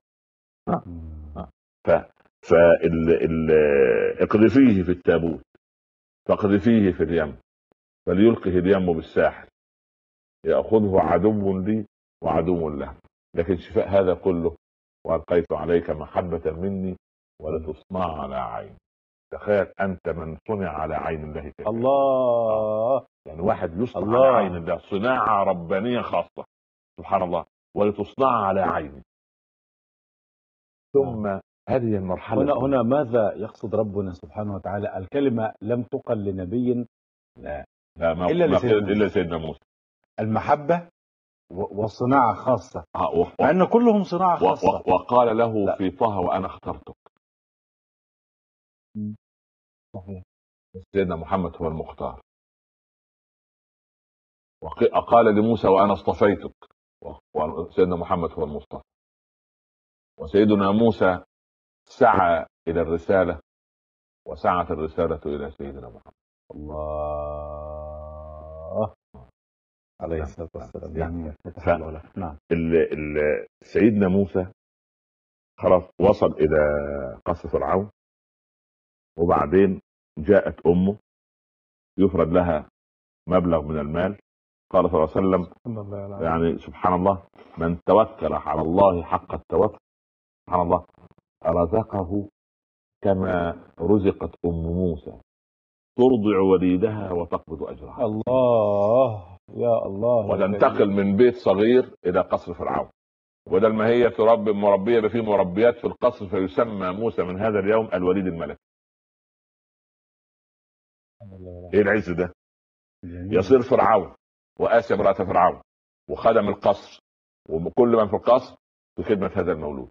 اقذفيه في التابوت فاقذفيه في اليم فليلقه اليم بالساحل ياخذه عدو لي وعدو له، لكن شفاء هذا كله والقيت عليك محبه مني ولتصنع على عين. تخيل انت من صنع على عين الله تعالى. الله. يعني واحد يصنع على عين الله، صناعه ربانيه خاصه سبحان الله، ولتصنع على عين. ثم هذه المرحله هنا ماذا يقصد ربنا سبحانه وتعالى؟ الكلمه لم تقل لنبي لا الا سيدنا موسى. المحبه وصناعه خاصه، لان كلهم صناعه خاصه. وقال له في طه وانا اخترتك. سيدنا محمد هو المختار. وقال لموسى وانا اصطفيتك، وسيدنا محمد هو المصطفى. وسيدنا موسى سعى الى الرساله وسعت الرساله الى سيدنا محمد. الله عليه الصلاه والسلام. يعني نعم. سيدنا موسى خلاص وصل الى قصر فرعون، وبعدين جاءت امه يفرض لها مبلغ من المال. قال صلى الله عليه وسلم يعني سبحان الله من توكل على الله حق التوكل سبحان الله رزقه كما رزقت موسى ترضع وليدها وتقبض اجرها. الله يا الله. وتنتقل من بيت صغير الى قصر فرعون، بدل ما هي تربي مربيه في مربيات في القصر، فيسمى موسى من هذا اليوم الوليد الملكي. ايه العز ده؟ يصير فرعون وآسيا امرأة فرعون وخدم القصر وكل من في القصر في خدمة هذا المولود.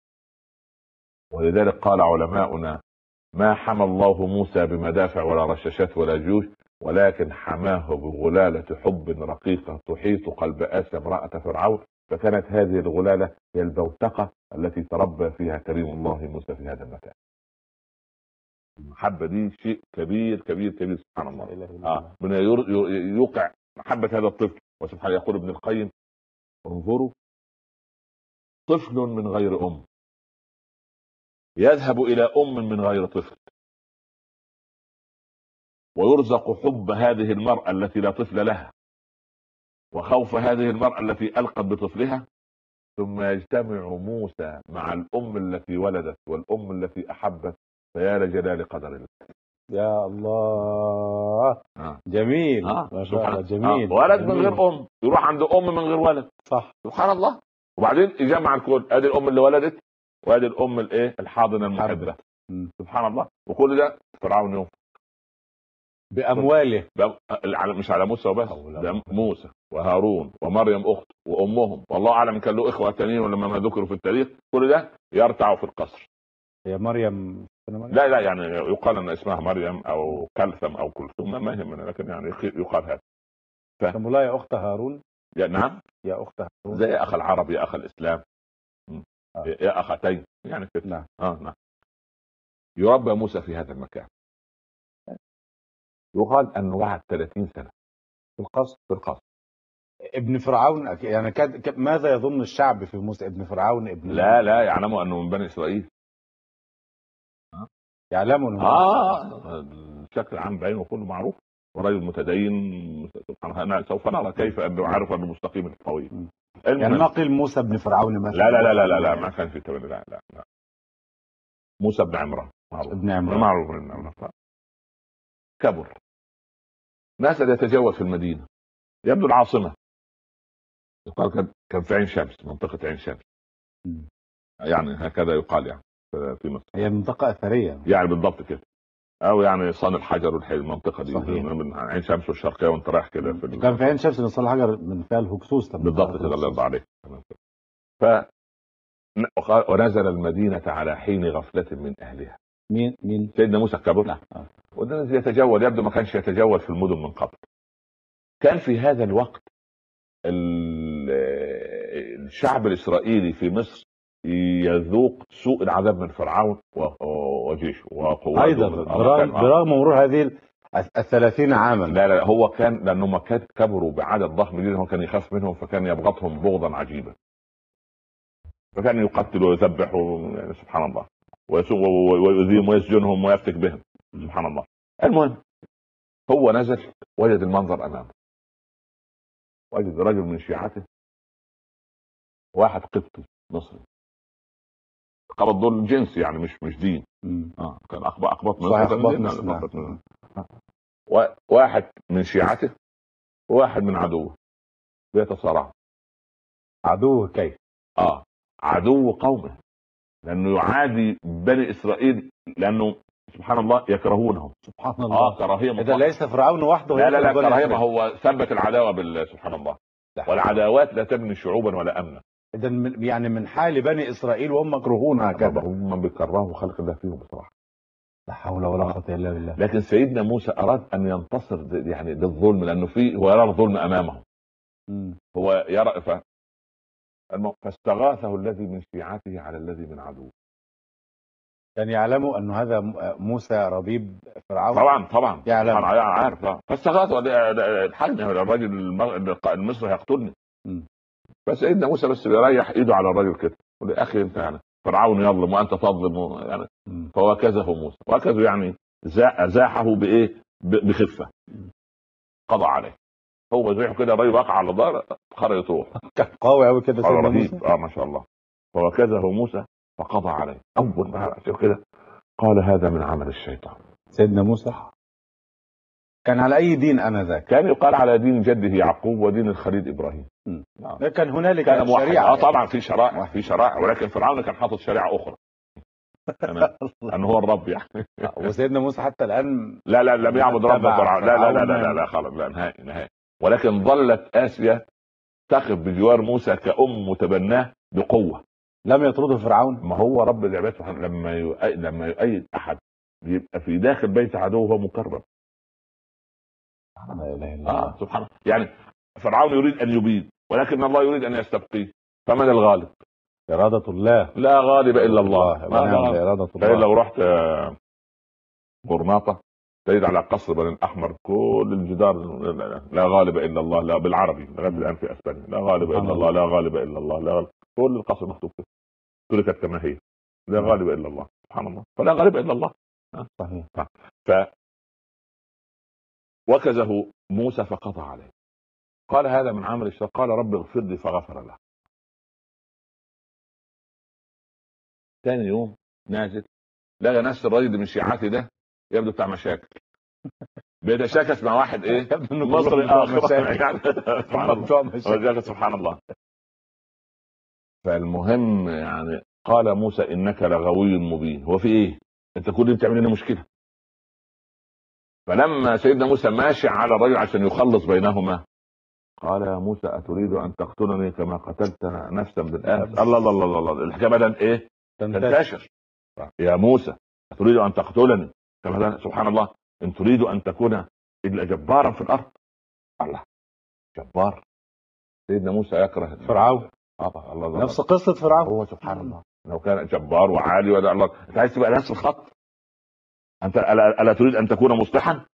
ولذلك قال علماؤنا ما حمى الله موسى بمدافع ولا رشاشات ولا جيوش، ولكن حماه بغلالة حب رقيقة تحيط قلب آسيا امرأة فرعون، فكانت هذه الغلالة هي البوتقة التي تربى فيها كريم الله موسى في هذا المكان. المحبة دي شيء كبير كبير كبير سبحان الله. من يوقع محبة هذا الطفل. وسبحان يقول ابن القيم انظروا طفل من غير أم يذهب إلى أم من غير طفل، ويرزق حب هذه المرأة التي لا طفل لها وخوف هذه المرأة التي ألقت بطفلها، ثم يجتمع موسى مع الأم التي ولدت والأم التي أحبت، فيا لجلال قدر الله. يا الله. جميل. ما شاء الله. جميل. ولد من غير أم يروح عند أم من غير ولد. صح. سبحان الله. وبعدين يجمع الكل، ادي الام اللي ولدت وادي الام الايه الحاضنه المحبه. سبحان الله. وكل ده فرعون يوم بامواله، مش على موسى وبس، ده موسى وهارون ومريم اخت وامهم، والله اعلم كان له اخوه تانيين ولما ما ذكروا في التاريخ، كل ده يرتع في القصر. هي مريم لا يعني يقال ان اسمها مريم او كلثم او كلثوم، ما يهمنا، لكن يعني يقال هذا. لا يا اخت هارون. نعم يا اخت هارون زي اخ العرب يا اخ الاسلام. يا اختين يعني كده. نعم. نعم. يربى موسى في هذا المكان. يقال انه بعد 30 سنه في القصر. في ابن فرعون يعني ماذا يظن الشعب في موسى؟ ابن فرعون ابن لا يعلموا انه من بني اسرائيل. يعلموا بشكل عام بعينه كله معروف، ورجل متدين. سبحان سوف نرى كيف انه عارف انه مستقيم الطويل. يعني ما قيل موسى ابن فرعون مثلا؟ لا ما كان في تبني. لا موسى ابن عمران معروف. ابن عمران معروف ابن عمران. كبر، نزل يتجول في المدينه، يبدو العاصمه. يقال كان في عين شمس، منطقه عين شمس. يعني هكذا يقال يعني في مصر. هي منطقه اثريه يعني بالضبط كده، او يعني صان الحجر والحي، المنطقه دي من عين شمس والشرقيه وانت رايح كده كان في عين شمس من صان الحجر من فيها الهكسوس. بالضبط كده، الله يرضى عليك. ف ونزل المدينه على حين غفله من اهلها. مين سيدنا موسى كبر ونزل يتجول، يبدو ما كانش يتجول في المدن من قبل. كان في هذا الوقت الشعب الاسرائيلي في مصر يذوق سوء العذاب من فرعون وجيشه وقواته ايضا برغم مرور هذه 30 عاما. لا هو كان لانهم كبروا بعدد ضخم جدا، هو كان يخاف منهم، فكان يبغضهم بغضا عجيبا، فكان يقتل ويذبح يعني سبحان الله، ويؤذيهم ويسجنهم ويفتك بهم سبحان الله. المهم هو نزل وجد المنظر امامه، وجد رجل من شيعته، واحد قبطي مصري، قبط دول جنس يعني مش دين. كان اقباط مصر. واحد من شيعته وواحد من عدوه بيتصارعوا. عدوه كيف؟ عدو قومه، لانه يعادي بني اسرائيل، لانه سبحان الله يكرهونه. سبحان الله. كراهيه. اذا ليس فرعون وحده. لا كراهيه، ما هو ثبت العداوه سبحان الله. والعداوات لا تبني شعوبا ولا امنا. اذا يعني من حال بني اسرائيل وهم مكروهون هكذا. هم بيكرهوا خلق الله فيهم بصراحه. لا حول ولا قوه الا بالله. لكن سيدنا موسى اراد ان ينتصر يعني بالظلم، لانه هو يرى الظلم امامه. هو يرى فاستغاثه الذي من شيعته على الذي من عدوه. كان يعلموا انه هذا موسى ربيب فرعون. طبعا يعلم، عارف. فاستغاثه الحجم، الراجل المصري هيقتلني. فسيدنا موسى بس بيريح ايده على الراجل كده، يقول يا اخي انت يعني فرعون يظلم وانت تظلم يعني. فوكزه موسى، وكزه يعني ازاحه بايه؟ بخفه، قضى عليه. هو زي كده الراجل وقع على ظهره خرج يروح. كان قوي قوي كده سيدنا موسى. ما شاء الله. فوكزه موسى فقضى عليه. اول ما كده قال هذا من عمل الشيطان. سيدنا موسى كان على اي دين انذاك؟ كان يقال على دين جده يعقوب ودين الخليل ابراهيم. كان هنالك شريعه. طبعا في شرائع، ولكن فرعون كان حاطط شريعه اخرى. انه هو الرب يعني. وسيدنا موسى حتى الان لا لم يعبد رب فرعون. لا خلاص، لا نهائي. ولكن ظلت آسيا تقف بجوار موسى كأم متبناه بقوة. لم يطرده فرعون. ما هو رب العباد لما يؤيد أحد يبقى في داخل بيت عدوه هو مكرم. لا اله الا الله. سبحان الله. يعني فرعون يريد أن يبيد، ولكن الله يريد أن يستبقيه. فمن الغالب؟ إرادة الله. لا غالب إلا الله. إرادة الله. لو رحت غرناطة تجد على قصر بني الأحمر كل الجدار لا غالب إلا الله. لا بالعربي لغاية الآن في أسبانيا، لا غالب إلا الله، لا غالب إلا الله، لا غالب. كل القصر مكتوب كده، تركت كما هي، لا غالب إلا الله. سبحان الله. فلا غالب إلا الله. صحيح. وكزه موسى فقضى عليه. قال هذا من عمل الشيطان. قال رب اغفر لي فغفر له. ثاني يوم نازل لقى نفس الراجل من شيعتي ده يبدو بتاع مشاكل. بيتشاكس مع واحد ايه مصري اخر. سبحان الله. فالمهم يعني قال موسى انك لغوي مبين. هو في ايه؟ انت كل اللي بتعمل لنا مشكله. فلما سيدنا موسى ماشي على الرجل عشان يخلص بينهما قال يا موسى اتريد ان تقتلني كما قتلت نفسا بالامس؟ الله الله الله الله، الحكايه بدات ايه؟ تنتشر. يا موسى اتريد ان تقتلني كما، سبحان الله، ان تريد ان تكون الا جبارا في الارض. الله، جبار. سيدنا موسى يكره فرعون. الله الله، نفس قصه فرعون. هو سبحان الله لو كان جبار وعالي ولا الله، انت عايز تبقى نفس الخط؟ انت الا تريد ان تكون مصلحا؟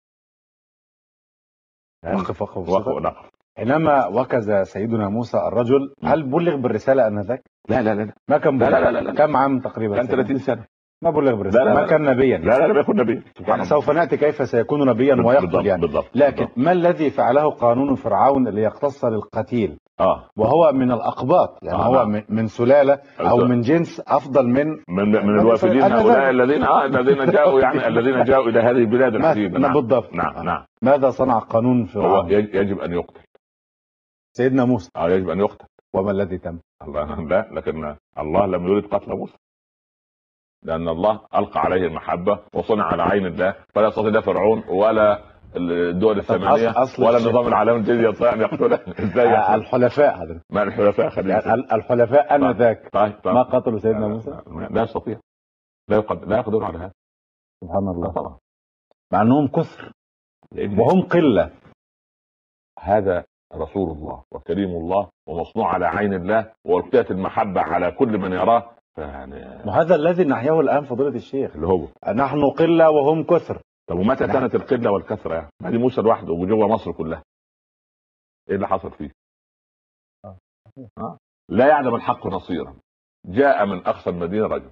وقف. حينما وكز سيدنا موسى الرجل، هل بلغ بالرساله انذاك؟ لا لا لا، ما كان بلغ. لا لا لا. كم عام تقريبا؟ كان 30 سنه. ما بلغ بالرساله، ما كان نبيا. لا لا لا، يكون نبيا. يعني سوف ناتي كيف سيكون نبيا ويقتل يعني. بالضبط. لكن ما الذي فعله قانون فرعون ليقتص للقتيل؟ وهو من الاقباط، يعني هو من سلاله او من جنس افضل من الوافدين هؤلاء الذين جاءوا، يعني الذين جاءوا الى هذه البلاد الحديثه. نعم بالضبط. نعم. ماذا صنع قانون فرعون؟ هو يجب ان يقتل سيدنا موسى. يجب ان يقتل. وما الذي تم؟ الله لا، لكن الله لم يريد قتل موسى، لان الله القى عليه المحبه وصنع على عين الله، فلا يستطيع لا فرعون ولا الدول الثمانيه ولا النظام العالمي الجديد يستطيع ان يقتله. ازاي الحلفاء حضرتك؟ ما الحلفاء خلينا الحلفاء انذاك طيب. ما قتلوا سيدنا موسى؟ لا يستطيع، لا يقدر على هذا. سبحان الله طبعا، مع انهم كثر وهم قله. هذا رسول الله وكريم الله ومصنوع على عين الله، والقيت المحبه على كل من يراه. يعني وهذا الذي نحياه الان فضيله الشيخ، اللي هو نحن قله وهم كثر. طب ومتى كانت القله والكثره؟ يعني ما دي موسى لوحده وجوه مصر كلها، ايه اللي حصل فيه؟ لا يعلم الحق نصيرا. جاء من اقصى المدينه رجل،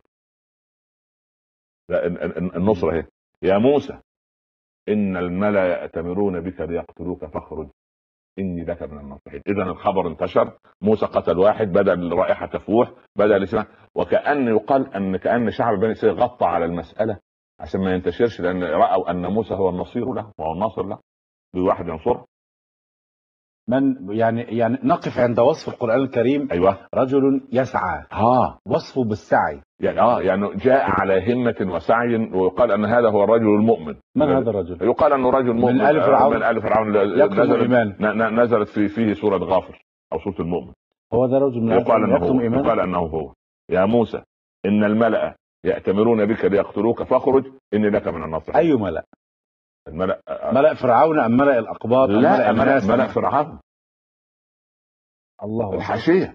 النصره اهي، يا موسى ان الملأ يأتمرون بك ليقتلوك فاخرج اني لك من الناصحين. اذا الخبر انتشر، موسى قتل واحد، بدا الرائحه تفوح، بدا الاسلام، وكأن يقال ان كأن شعب بني اسرائيل غطى على المساله عشان ما ينتشرش، لان راوا ان موسى هو النصير له وهو الناصر له، بواحد ينصره. من يعني نقف عند وصف القرآن الكريم. ايوه، رجل يسعى. وصفه بالسعي يعني جاء على همة وسعي، ويقال ان هذا هو الرجل المؤمن. من هذا الرجل؟ يقال انه رجل مؤمن من آل فرعون. من آل فرعون نزلت فيه سورة غافر او سورة المؤمن. هو ده رجل من يقال انه هو. يا موسى ان الملأ يأتمرون بك ليقتلوك فاخرج اني لك من الناصحين. اي ملأ؟ الملأ ملأ فرعون ام ملأ الاقباط؟ لا، ملأ فرعون. الله، الحاشية.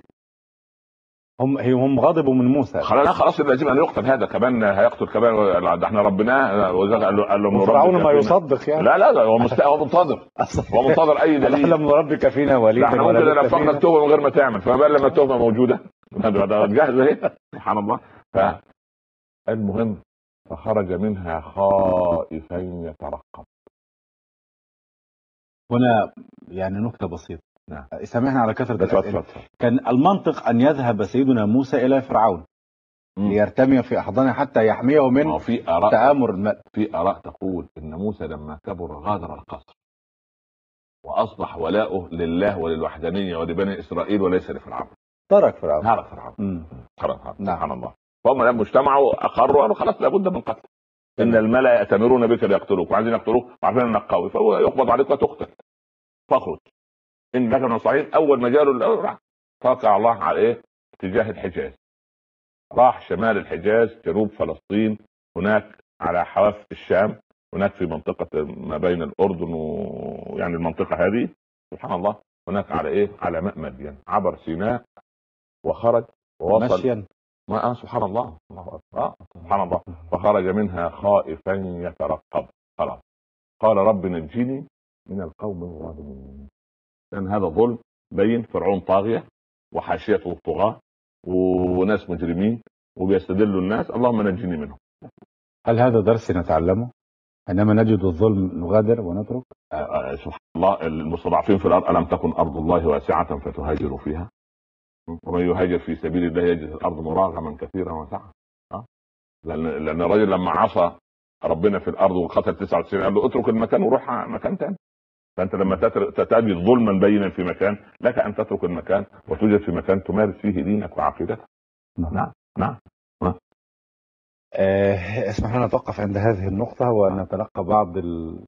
هم غضبوا من موسى. خلاص لازم ان يقتل، هذا كمان هيقتل كمان، ده احنا ربناه. قال له فرعون ما يصدق يعني. لا هو منتظر. هو منتظر اي دليل. لم نربك فينا وليدا. احنا ممكن نفقنا التهمه من غير ما تعمل، فما لما التهمه موجوده ده جاهز اهي. سبحان الله. فالمهم فخرج منها خائفا يترقب. هنا يعني نكته بسيطه. نعم. سامحنا على كثرة الأسئلة. كان المنطق أن يذهب سيدنا موسى إلى فرعون ليرتمي في أحضانه حتى يحميه من تآمر الماء. في آراء تقول إن موسى لما كبر غادر القصر وأصبح ولاؤه لله وللوحدانية ولبني إسرائيل وليس لفرعون. ترك فرعون. سبحان الله. فهم لما اجتمعوا أقروا قالوا خلاص لابد من قتل. إن الملأ يأتمرون بك ليقتلوك وعايزين يقتلوك وعارفين إنك قوي، فهو يقبض عليك وتقتل فاخرج إن لك من الصحيح. أول ما جاله الأول راح توقع الله على إيه؟ اتجاه الحجاز. راح شمال الحجاز، جنوب فلسطين، هناك على حواف الشام، هناك في منطقة ما بين الأردن ويعني المنطقة هذه. سبحان الله. هناك على إيه؟ على ماء مدين. عبر سيناء وخرج ووصل مشيا. سبحان الله. سبحان الله. فخرج منها خائفا يترقب. خلاص قال رب نجني من القوم الظالمين. لأن هذا ظلم بين. فرعون طاغية وحاشيته الطغاة وناس مجرمين وبيستدلوا الناس، اللهم نجني منهم. هل هذا درس نتعلمه عندما نجد الظلم نغادر ونترك؟ سبحان الله. المستضعفين في الأرض، ألم تكن أرض الله واسعة فتهاجروا فيها ومن يهاجر في سبيل الله يجد الأرض مراغما كثيرا وسعة. لأن الرجل لما عصى ربنا في الأرض وقتل 99 قال له اترك المكان وروح مكان تاني. فانت لما تجد ظلما بينا في مكان، لك ان تترك المكان وتوجد في مكان تمارس فيه دينك وعقيدتك. نعم نعم. اسمح لنا نتوقف عند هذه النقطة ونتلقى بعض